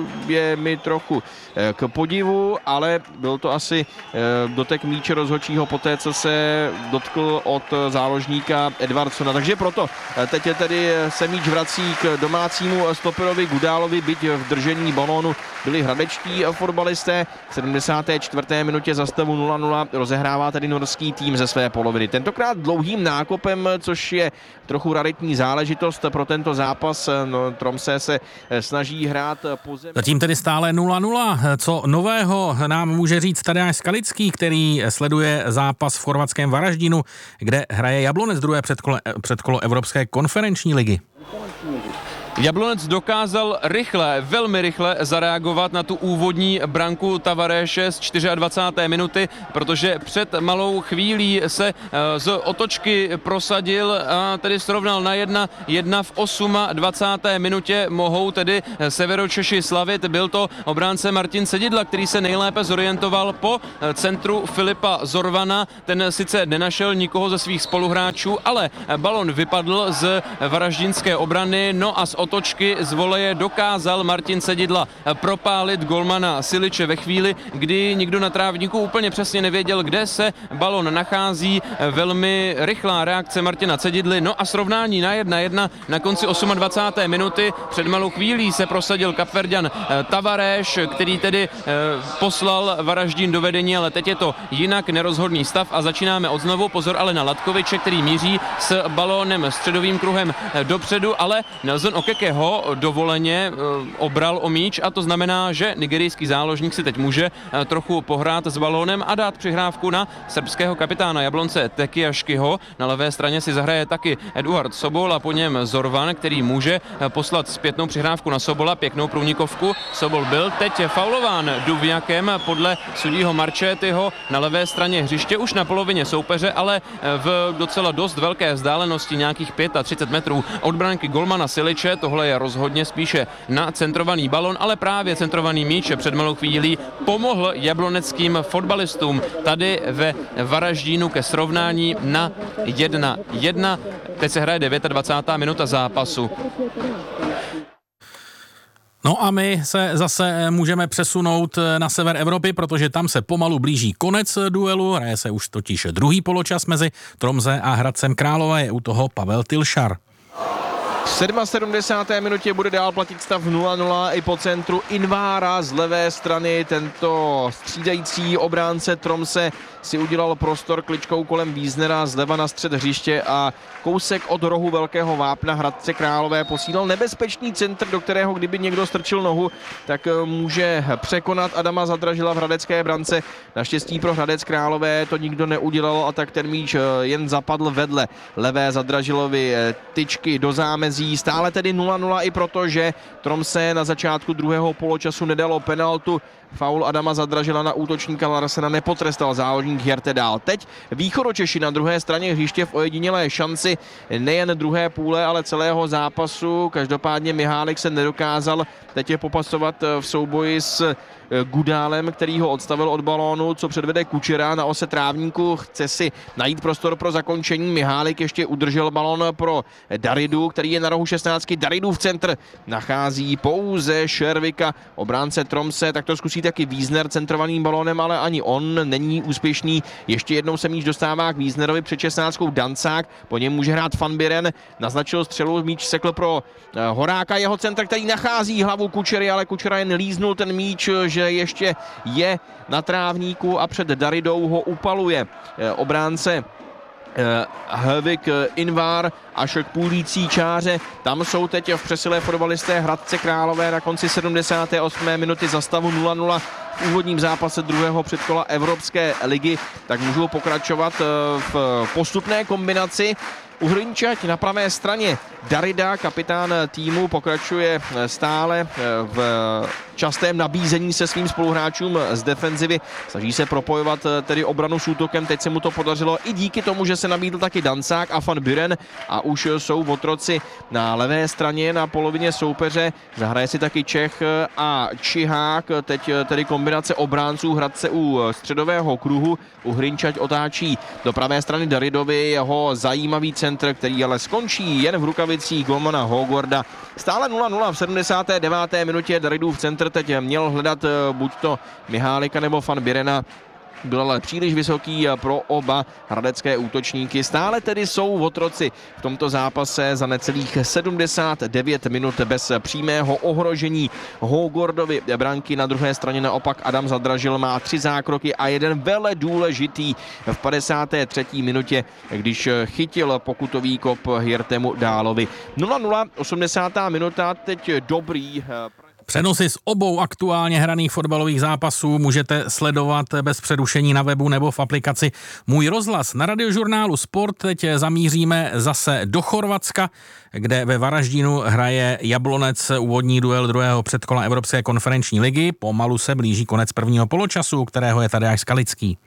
je mi trochu k podivu, ale byl to asi dotek míče rozhodčího poté, co se dotkl od záložníka Edvardsona. Takže proto teď je tedy se míč vrací k domácímu stoperovi Gudálovi byť v držení balónu byli hradečtí fotbalisté. V sedmdesáté čtvrté minutě za stavu nula nula rozehrává tedy norský tým ze své poloviny. Tentokrát dlouhým nákopem, což je trochu raritní záležitost pro tento zápas. No, Tromsø se snaží hrát po zemi. Zatím tedy stále nula nula. Co nového nám může říct Tadeáš Skalický, který sleduje zápas v chorvatském Varaždinu, kde hraje Jablonec druhé předkolo, předkolo Evropské konferenční ligy. Jablonec dokázal rychle, velmi rychle zareagovat na tu úvodní branku Tavaréše z dvacáté čtvrté minuty, protože před malou chvílí se z otočky prosadil a tedy srovnal na jedna, jedna v dvacáté osmé minutě mohou tedy Severočeši slavit. Byl to obránce Martin Sedidla, který se nejlépe zorientoval po centru Filipa Zorvana. Ten sice nenašel nikoho ze svých spoluhráčů, ale balon vypadl z varaždinské obrany, no a z otočky z voleje dokázal Martin Sedidla propálit golmana Siliče ve chvíli, kdy nikdo na trávníku úplně přesně nevěděl, kde se balon nachází. Velmi rychlá reakce Martina Sedidly, no a srovnání na jedna jedna na konci dvacáté osmé minuty. Před malou chvílí se prosadil Kapverďan Tavareš, který tedy poslal Varaždín do vedení, ale teď je to jinak, nerozhodný stav a začínáme od znovu. Pozor ale na Latkoviče, který míří s balónem středovým kruhem dopředu, ale Nelson Okeke ho dovoleně obral o míč a to znamená, že nigerijský záložník si teď může trochu pohrát s balónem a dát přihrávku na srbského kapitána Jablonce Tekiaškyho. Na levé straně si zahraje taky Eduard Sobol a po něm Zorvan, který může poslat zpětnou přihrávku na Sobola, pěknou průnikovku. Sobol byl teď faulován Duvňakem podle sudího Marčetyho na levé straně hřiště už na polovině soupeře, ale v docela dost velké vzdálenosti, nějakých třicet pět metrů od branky golmana Siliče. Tohle je rozhodně spíše na centrovaný balon, ale právě centrovaný míč před malou chvílí pomohl jabloneckým fotbalistům tady ve Varaždínu ke srovnání na jedna jedna. Teď se hraje dvacátá devátá minuta zápasu. No a my se zase můžeme přesunout na sever Evropy, protože tam se pomalu blíží konec duelu, hraje se už totiž druhý poločas mezi Tromsø a Hradcem Králové, je u toho Pavel Tilšar. V sedmdesáté sedmé minutě bude dál platit stav nula nula i po centru Invára z levé strany. Tento střídající obránce Tromsø si udělal prostor kličkou kolem Wiesnera zleva na střed hřiště a kousek od rohu velkého vápna Hradce Králové posílal nebezpečný centr, do kterého kdyby někdo strčil nohu, tak může překonat Adama Zadražila v hradecké brance. Naštěstí pro Hradec Králové to nikdo neudělal a tak ten míč jen zapadl vedle levé Zadražilovy tyčky do zámezí. Stále tedy nula nula i proto, že Tromsø na začátku druhého poločasu nedalo penaltu. Faul Adama Zadražila na útočníka Larsena nepotrestal záložník Hjertedal. Teď Východočeši na druhé straně hřiště v ojedinělé šanci nejen druhé půle, ale celého zápasu. Každopádně Mihálek se nedokázal teď je popasovat v souboji s Gudálem, který ho odstavil od balónu, co předvede Kučera na ose trávníku. Chce si najít prostor pro zakončení. Mihálek ještě udržel balón pro Daridu, který je na rohu šestnáctky. Daridův centr nachází pouze Šervika, obránce Tromsø, tak to zkusí taky Wiesner centrovaným balónem, ale ani on není úspěšný. Ještě jednou se míč dostává k Wiesnerovi před šestnáctkou Dancák, po něm může hrát Van Biren, naznačil střelu, míč sekl pro Horáka, jeho centr, který nachází hlavu Kučery, ale Kučera jen líznul ten míč, že ještě je na trávníku a před Daridou ho upaluje obránce Hevik Invar až k půlící čáře. Tam jsou teď v přesile fotbalisté Hradce Králové na konci sedmdesáté osmé minuty za stavu nula nula v úvodním zápase druhého předkola Evropské ligy, tak můžou pokračovat v postupné kombinaci. Uhrinčať na pravé straně Darida, kapitán týmu, pokračuje stále v častém nabízení se svým spoluhráčům z defenzivy. Snaží se propojovat tedy obranu s útokem, teď se mu to podařilo i díky tomu, že se nabídl taky Dancák a Van Buren a už jsou otroci na levé straně na polovině soupeře. Zahraje si taky Čech a Čihák, teď tedy kombinace obránců Hradce u středového kruhu. Uhrinčať otáčí do pravé strany Daridovi, jeho zajímavý centr, který ale skončí jen v rukavicích golmana Hogwarda. Stále nula nula v sedmdesáté deváté minutě. Daridův centr teď měl hledat buď to Mihálika nebo Van Birena, byl ale příliš vysoký pro oba hradecké útočníky. Stále tedy jsou otroci v tomto zápase za necelých sedmdesát devět minut bez přímého ohrožení Hogordovy branky. Na druhé straně naopak Adam Zadražil má tři zákroky a jeden vele důležitý v padesáté třetí minutě, když chytil pokutový kop Jirtemu Dálovi. nula nula, osmdesátá minuta, teď dobrý. Přenosy z obou aktuálně hraných fotbalových zápasů můžete sledovat bez přerušení na webu nebo v aplikaci Můj rozhlas. Na Radiožurnálu Sport teď zamíříme zase do Chorvatska, kde ve Varaždinu hraje Jablonec úvodní duel druhého předkola Evropské konferenční ligy. Pomalu se blíží konec prvního poločasu, kterého je Tadeáš Skalický.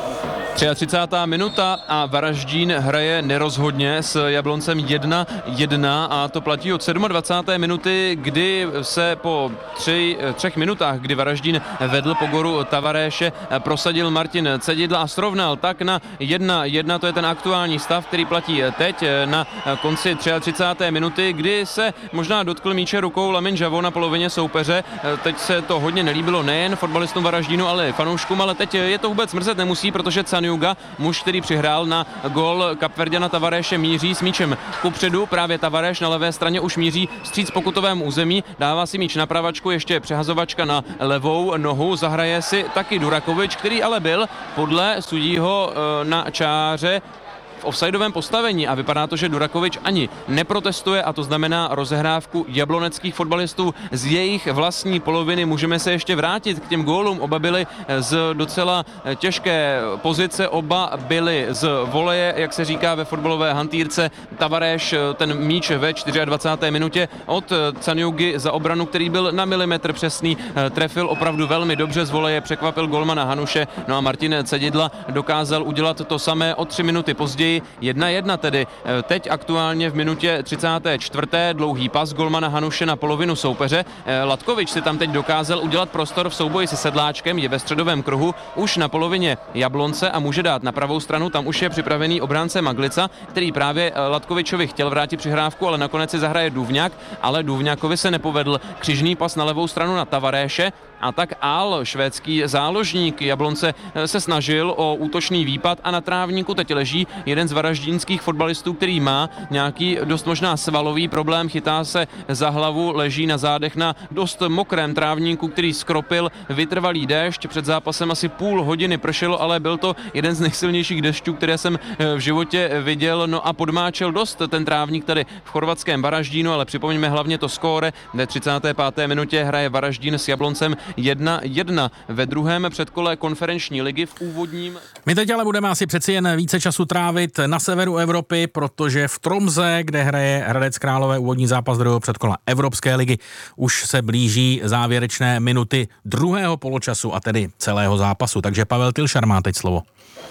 třicátá třetí minuta a Varaždín hraje nerozhodně s Jabloncem jedna jedna a to platí od dvacáté sedmé minuty, kdy se po tři, třech minutách, kdy Varaždín vedl po gólu Tavaréše, prosadil Martin Cedidla a srovnal tak na jedna jedna. To je ten aktuální stav, který platí teď na konci třicáté třetí minuty, kdy se možná dotkl míče rukou Lamin Žavo na polovině soupeře. Teď se to hodně nelíbilo nejen fotbalistům Varaždínu, ale i fanouškům, ale teď je to vůbec mrzet nemusí, protože Canjuga, muž, který přihrál na gól Kapverďana Tavaréše, míří s míčem kupředu. Právě Tavaréš na levé straně už míří vstříc pokutovému území, dává si míč na pravačku, ještě přehazovačka na levou nohu, zahraje si taky Durakovič, který ale byl podle sudího na čáře v offsideovém postavení a vypadá to, že Durakovič ani neprotestuje a to znamená rozehrávku jabloneckých fotbalistů z jejich vlastní poloviny. Můžeme se ještě vrátit k těm gólům. Oba byli z docela těžké pozice, oba byli z voleje, jak se říká ve fotbalové hantýrce. Tavaréš ten míč ve dvacáté čtvrté minutě od Canjugy za obranu, který byl na milimetr přesný, trefil opravdu velmi dobře z voleje, překvapil golmana Hanuše, no a Martin Cedidla dokázal udělat to samé o tři minuty později. jedna jedna tedy. Teď aktuálně v minutě třicáté čtvrté dlouhý pas golmana Hanuše na polovinu soupeře. Latkovič si tam teď dokázal udělat prostor v souboji se Sedláčkem, je ve středovém kruhu, už na polovině Jablonce a může dát na pravou stranu, tam už je připravený obránce Maglica, který právě Latkovičovi chtěl vrátit přihrávku, ale nakonec si zahraje Duvňák, ale Duvňákovi se nepovedl křižný pas na levou stranu na Tavaréše. A tak Al, švédský záložník Jablonce, se snažil o útočný výpad a na trávníku teď leží jeden z varaždínských fotbalistů, který má nějaký dost možná svalový problém, chytá se za hlavu, leží na zádech na dost mokrém trávníku, který skropil vytrvalý déšť. Před zápasem asi půl hodiny pršelo, ale byl to jeden z nejsilnějších dešťů, které jsem v životě viděl. No a podmáčel dost ten trávník tady v chorvatském Varaždínu, ale připomeňme hlavně to skóre. Ve třicáté páté minutě hraje Varaždín s Jabloncem jedna jedna ve druhém předkole konferenční ligy v úvodním. My teď ale budeme asi přeci jen více času trávit na severu Evropy, protože v Tromze, kde hraje Hradec Králové úvodní zápas druhého předkola Evropské ligy, už se blíží závěrečné minuty druhého poločasu a tedy celého zápasu. Takže Pavel Tilšar má teď slovo.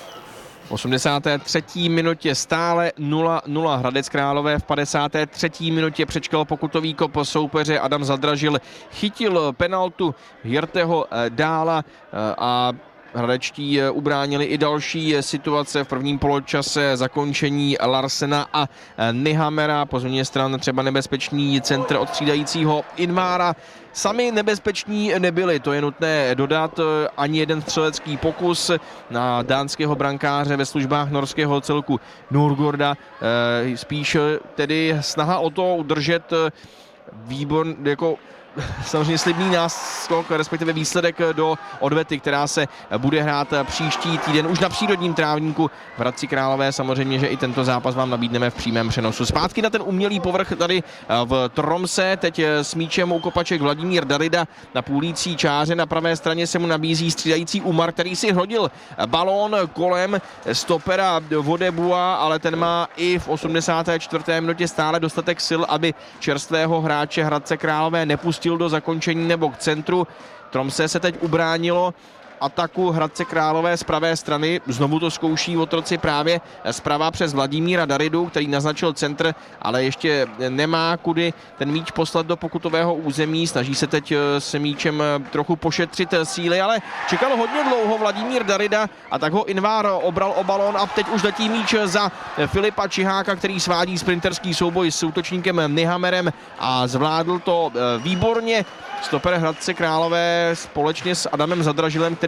V osmdesáté třetí minutě stále nula nula. Hradec Králové v padesáté třetí minutě přečkal pokutový kop soupeře. Adam Zadražil chytil penaltu Jirteho Dála a hradečtí ubránili i další situace v prvním poločase, zakončení Larsena a Nyhamera. Po změně stran třeba nebezpečný centr od střídajícího Invára. Sami nebezpeční nebyli, to je nutné dodat, ani jeden střelecký pokus na dánského brankáře ve službách norského celku Nurgorda. Spíš tedy snaha o to udržet výbor, jako samozřejmě slibný náskok, respektive výsledek do odvety, která se bude hrát příští týden už na přírodním trávníku v Hradci Králové. Samozřejmě, že i tento zápas vám nabídneme v přímém přenosu. Zpátky na ten umělý povrch tady v Tromse, teď s míčem u kopaček Vladimír Darida na půlící čáře. Na pravé straně se mu nabízí střídající Umar, který si hodil balón kolem stopera Vodebua, ale ten má i v osmdesáté čtvrté minutě stále dostatek sil, aby čerstvého hráče Hradce Králové nepustil do zakončení nebo k centru. Tromsø se teď ubránilo ataku Hradce Králové z pravé strany. Znovu to zkouší otroci právě zprava přes Vladimíra Daridu, který naznačil centr, ale ještě nemá kudy ten míč poslat do pokutového území. Snaží se teď se míčem trochu pošetřit síly, ale čekal hodně dlouho Vladimír Darida a tak ho Invar obral o balón a teď už letí míč za Filipa Čiháka, který svádí sprinterský souboj s útočníkem Nyhamerem a zvládl to výborně stoper Hradce Králové společně s Adamem Zadražilem, který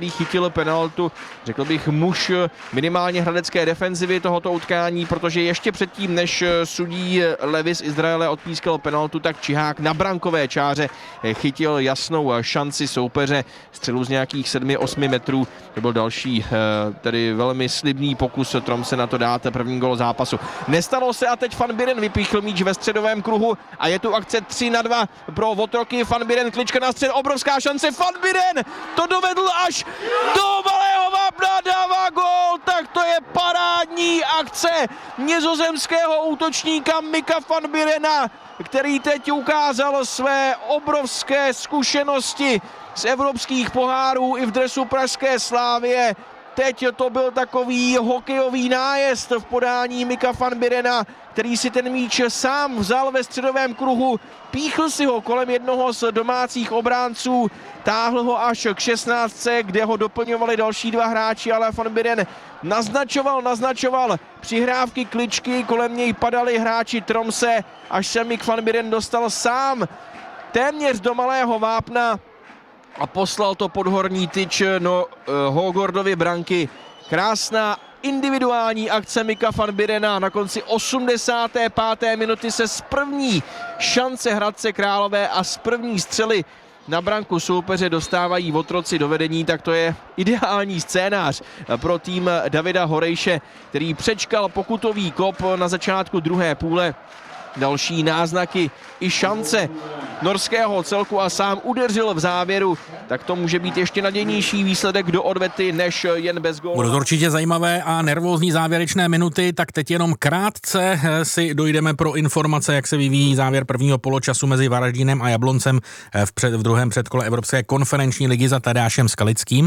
který chytil penaltu, řekl bych muž minimálně hradecké defenzivy tohoto utkání, protože ještě předtím, než sudí Levi z Izraele odpískal penaltu, tak Čihák na brankové čáře chytil jasnou šanci soupeře, střelu z nějakých sedmi osmi metrů. To byl další tedy velmi slibný pokus Tromse na to dát první gól zápasu. Nestalo se a teď Van Buren vypíchl míč ve středovém kruhu a je tu akce tři na dva pro Otroky. Van Buren, klička na střed, obrovská šance, Van Buren to dovedl až do malého vápna, dává gól, tak to je parádní akce nizozemského útočníka Mika Van Burena, který teď ukázal své obrovské zkušenosti z evropských pohárů i v dresu pražské Slavie. Teď to byl takový hokejový nájezd v podání Mika Van Burena, který si ten míč sám vzal ve středovém kruhu, píchl si ho kolem jednoho z domácích obránců, táhl ho až k šestnáctce, kde ho doplňovali další dva hráči, ale Van Buren naznačoval, naznačoval přihrávky, kličky, kolem něj padali hráči Tromse, až se Mik Van Buren dostal sám téměř do malého vápna a poslal to pod horní tyč no uh, Hogordovy branky. Krásná individuální akce Mika Van Burena na konci osmdesáté páté minuty se z první šance Hradce Králové a z první střely na branku soupeře dostávají Otroci do vedení, tak to je ideální scénář pro tým Davida Horejše, který přečkal pokutový kop na začátku druhé půle. Další náznaky i šance norského celku a sám udeřil v závěru, tak to může být ještě nadějnější výsledek do odvety než jen bez gólu. Budou to určitě zajímavé a nervózní závěrečné minuty, tak teď jenom krátce si dojdeme pro informace, jak se vyvíjí závěr prvního poločasu mezi Varaždínem a Jabloncem v, před, v druhém předkole Evropské konferenční ligy za Tadeášem Skalickým.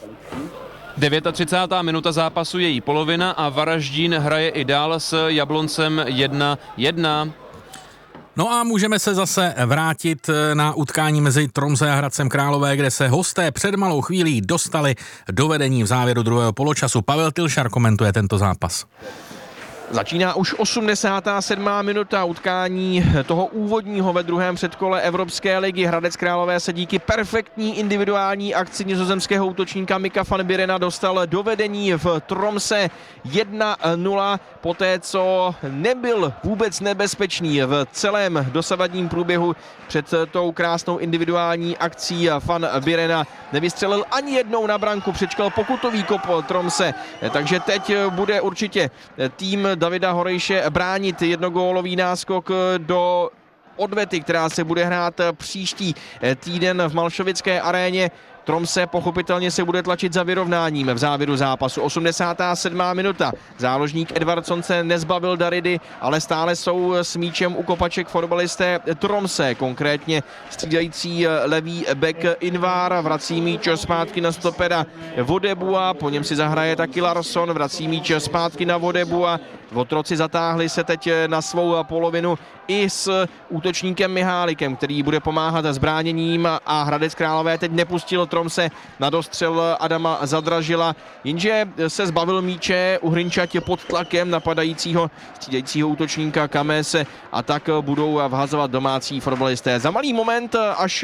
třicátá devátá minuta zápasu, její polovina a Varaždín hraje i dál s Jabloncem jedna jedna. No a můžeme se zase vrátit na utkání mezi Tromsø a Hradcem Králové, kde se hosté před malou chvílí dostali do vedení v závěru druhého poločasu. Pavel Tilšar komentuje tento zápas. Začíná už osmdesátá sedmá minuta utkání toho úvodního ve druhém předkole Evropské ligy. Hradec Králové se díky perfektní individuální akci nizozemského útočníka Mika Van Burena dostal do vedení v Tromsø jedna nula, poté co nebyl vůbec nebezpečný v celém dosavadním průběhu před tou krásnou individuální akcí Van Burena. Nevystřelil ani jednou na branku, přečkal pokutový kop Tromsø, takže teď bude určitě tým Davida Horejše bránit jednogólový náskok do odvety, která se bude hrát příští týden v Malšovické aréně. Tromsø pochopitelně se bude tlačit za vyrovnáním v závěru zápasu. osmdesátá sedmá minuta. Záložník Edvardsson se nezbavil Daridy, ale stále jsou s míčem u kopaček fotbalisté Tromsø, konkrétně střídající levý back Invar, vrací míč zpátky na stopera Vodebua, po něm si zahraje taky Larsson, vrací míč zpátky na Vodebua. Otroci zatáhli se teď na svou polovinu i s útočníkem Mihálikem, který bude pomáhat s bráněním a Hradec Králové teď nepustil Tromsø na dostřel Adama Zadražila, jenže se zbavil míče Uhrinčať pod tlakem napadajícího střídajícího útočníka Kamese a tak budou vhazovat domácí fotbalisté. Za malý moment, až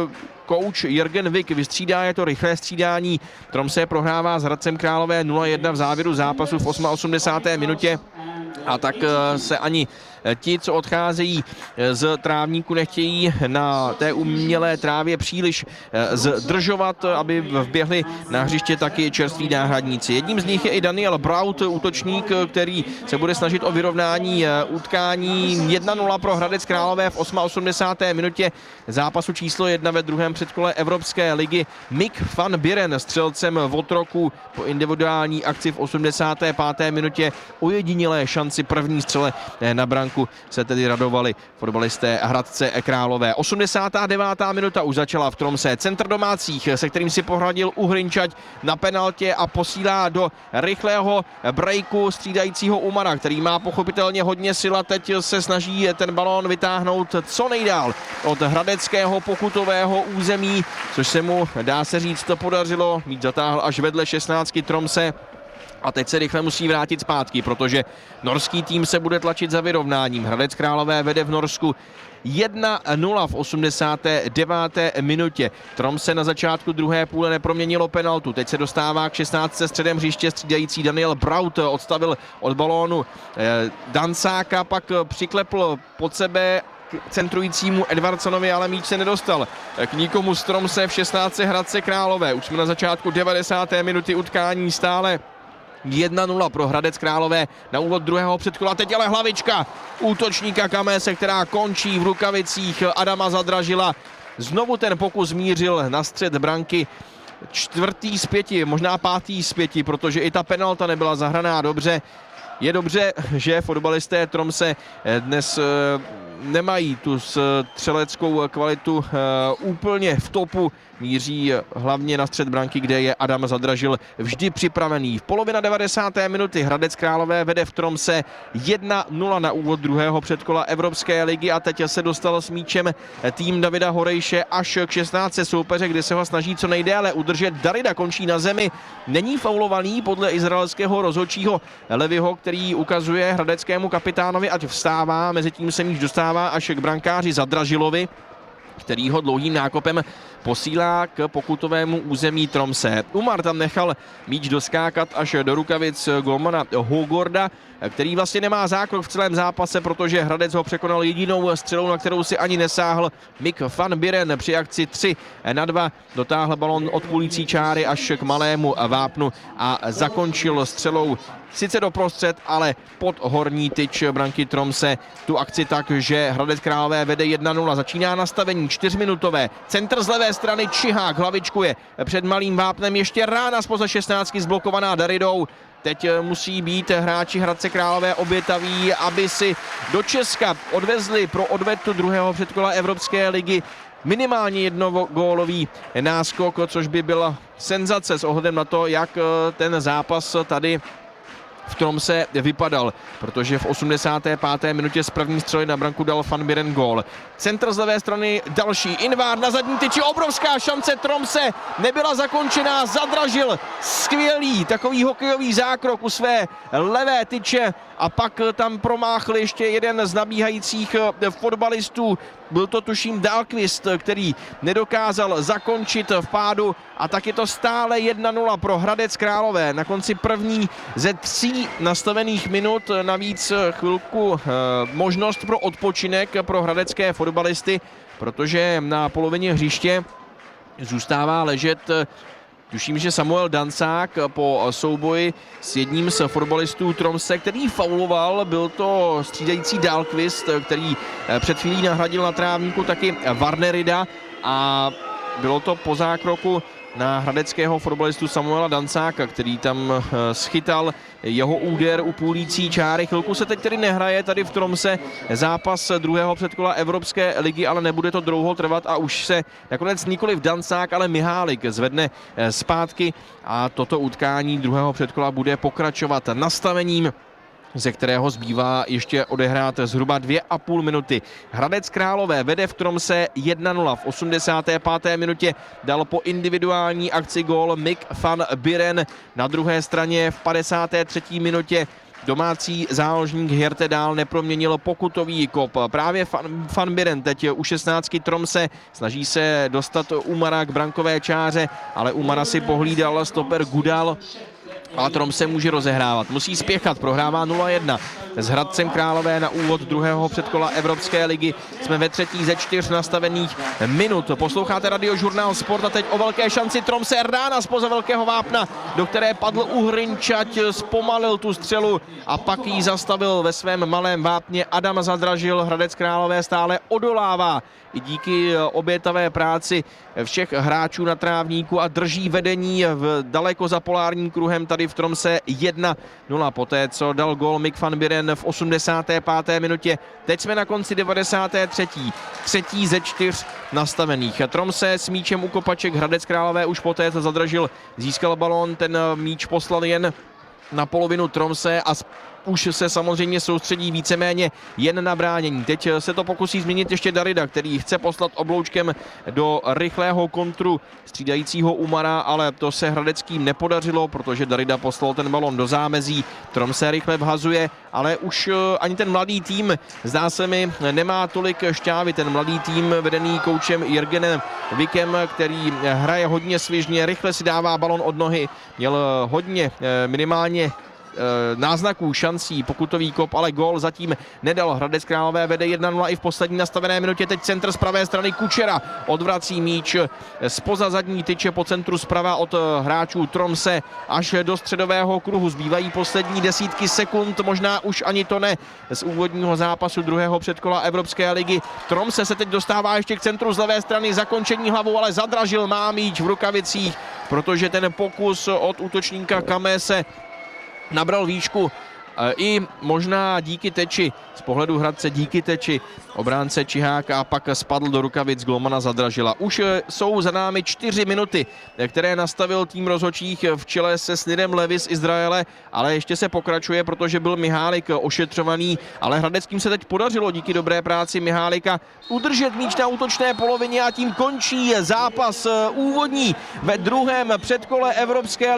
kouč Jürgen Wick vystřídá, je to rychlé střídání. Tromsø prohrává s Hradcem Králové nula jedna v závěru zápasu v osmadesáté osmé minutě. A tak se ani ti, co odcházejí z trávníku, nechtějí na té umělé trávě příliš zdržovat, aby vběhli na hřiště taky čerství náhradníci. Jedním z nich je i Daniel Braut, útočník, který se bude snažit o vyrovnání utkání. jedna nula pro Hradec Králové v osmadesáté osmé minutě zápasu číslo jedna ve druhém předkole Evropské ligy. Mik Van Buren střelcem v Otroku po individuální akci v osmdesáté páté minutě ojedinělé šanci první střele na branku se tedy radovali fotbalisté Hradce Králové. osmdesátá devátá minuta už začala v Tromsø. Centr domácích, se kterým si pohradil Uhrinčať na penaltě a posílá do rychlého breaku střídajícího Umara, který má pochopitelně hodně sil a teď se snaží ten balón vytáhnout co nejdál od hradeckého pokutového území, což se mu, dá se říct, to podařilo. Mít zatáhl až vedle šestnáctky Tromsø. A teď se rychle musí vrátit zpátky, protože norský tým se bude tlačit za vyrovnáním. Hradec Králové vede v Norsku jedna nula v osmdesáté deváté minutě. Tromsø na začátku druhé půle neproměnilo penaltu. Teď se dostává k šestnáctce středem hřiště, střídající Daniel Braut odstavil od balónu Dansáka, pak přiklepl pod sebe k centrujícímu Edvardsonovi, ale míč se nedostal k nikomu z Tromsø v šestnáctce Hradce Králové. Už jsme na začátku devadesáté minuty utkání, stále jedna nula pro Hradec Králové na úvod druhého předkola. Teď ale hlavička útočníka Kamese, která končí v rukavicích Adama Zadražila. Znovu ten pokus mířil na střed branky. Čtvrtý z pěti, možná pátý z pěti, protože i ta penalta nebyla zahraná dobře. Je dobře, že fotbalisté Tromsø dnes nemají tu střeleckou kvalitu úplně v topu. Míří hlavně na střed branky, kde je Adam Zadražil vždy připravený. V polovina devadesáté minuty Hradec Králové vede v Tromsø jedna nula na úvod druhého předkola Evropské ligy a teď se dostal s míčem tým Davida Horejše až k šestnáctce soupeře, kde se ho snaží co nejdéle udržet. Darida končí na zemi, není faulovaný podle izraelského rozhodčího Levyho, který ukazuje hradeckému kapitánovi, ať vstává, mezi tím se míč dostává až k brankáři Zadražilovi, který ho dlouhým nákopem posílá k pokutovému území Tromsø. Umar tam nechal míč doskákat až do rukavic golmana Hogorda, který vlastně nemá zákrok v celém zápase, protože Hradec ho překonal jedinou střelou, na kterou si ani nesáhl. Mick van Buren při akci tři na dva dotáhl balon od půlící čáry až k malému vápnu a zakončil střelou sice doprostřed, ale pod horní tyč branky Tromsø tu akci tak, že Hradec Králové vede jedna nula. Začíná nastavení čtyřminutové. Centr z levé strany Čihák hlavičkuje před malým vápnem. Ještě rána spoza šestnáctky zblokovaná Daridou. Teď musí být hráči Hradce Králové obětaví, aby si do Česka odvezli pro odvetu druhého předkola Evropské ligy minimálně jednogólový náskok, což by byla senzace s ohledem na to, jak ten zápas tady v Tromsø vypadal, protože v osmdesáté páté minutě z první střely na branku dal Van Buren gól. Centr z levé strany další, Invár na zadní tyči, obrovská šance Tromsø, nebyla zakončená, Zadražil skvělý takový hokejový zákrok u své levé tyče a pak tam promáchl ještě jeden z nabíhajících fotbalistů. Byl to tuším Dahlqvist, který nedokázal zakončit v pádu a tak je to stále jedna nula pro Hradec Králové. Na konci první ze tří nastavených minut navíc chvilku eh, možnost pro odpočinek pro hradecké fotbalisty, protože na polovině hřiště zůstává ležet tuším, že Samuel Dansák po souboji s jedním z fotbalistů Tromsø, který fauloval, byl to střídající Dahlqvist, který před chvílí nahradil na trávníku taky Varnerida a bylo to po zákroku na hradeckého fotbalistu Samuela Dansáka, který tam schytal jeho úder u půlící čáry. Chvilku se teď tedy nehraje tady v Tromsø zápas druhého předkola Evropské ligy, ale nebude to dlouho trvat a už se nakonec nikoliv Dansák, ale Mihálik zvedne zpátky a toto utkání druhého předkola bude pokračovat nastavením, ze kterého zbývá ještě odehrát zhruba dvě a půl minuty. Hradec Králové vede v Tromsø jedna nula. V osmdesáté páté minutě dal po individuální akci gól Mick van Buren. Na druhé straně v padesáté třetí minutě domácí záložník Hjerte dál neproměnil pokutový kop. Právě Van Buren teď u šestnáctky Tromsø snaží se dostat Umara k brankové čáře, ale Umara si pohlídal stoper Gudal. A Tromsø může rozehrávat. Musí spěchat, prohrává nula jedna s Hradcem Králové na úvod druhého předkola Evropské ligy. Jsme ve třetí ze čtyř nastavených minut. Posloucháte Radiožurnál Sport a teď o velké šanci Tromsø, rána spoza velkého vápna, do které padl Uhrinčať, zpomalil tu střelu a pak ji zastavil ve svém malém vápně Adam Zadražil. Hradec Králové stále odolává i díky obětavé práci všech hráčů na trávníku a drží vedení v daleko za polárním kruhem tady v Tromsø jedna nula poté, co dal gól Mick van Buren v osmdesáté páté minutě. Teď jsme na konci devadesáté třetí Třetí ze čtyř nastavených. Tromsø s míčem u kopaček, Hradec Králové už poté, co Zadražil, získal balón, ten míč poslal jen na polovinu Tromsø a už se samozřejmě soustředí víceméně jen na bránění. Teď se to pokusí změnit ještě Darida, který chce poslat obloučkem do rychlého kontru střídajícího Umara, ale to se hradeckým nepodařilo, protože Darida poslal ten balon do zámezí. Tromsø rychle vhazuje, ale už ani ten mladý tým, zdá se mi, nemá tolik šťávy. Ten mladý tým vedený koučem Jürgenem Vikem, který hraje hodně svižně, rychle si dává balon od nohy, měl hodně minimálně náznaků, šancí, pokutový kop, ale gól zatím nedal. Hradec Králové vede jedna nula i v poslední nastavené minutě. Teď centr z pravé strany Kučera odvrací míč zpoza zadní tyče po centru zprava od hráčů Tromsø až do středového kruhu. Zbývají poslední desítky sekund, možná už ani to ne, z úvodního zápasu druhého předkola Evropské ligy. Tromsø se teď dostává ještě k centru z levé strany, zakončení hlavou, ale zadražil, má míč v rukavicích, protože ten pokus od útočníka Kamese nabral výšku i možná díky teči, z pohledu Hradce díky teči obránce Čiháka, a pak spadl do rukavic golmana Zadražila. Už jsou za námi čtyři minuty, které nastavil tým rozhodčích v čele se Snidem Levis z Izraele, ale ještě se pokračuje, protože byl Mihálik ošetřovaný, ale hradeckým se teď podařilo díky dobré práci Mihálika udržet míč na útočné polovině a tím končí zápas úvodní ve druhém předkole Evropské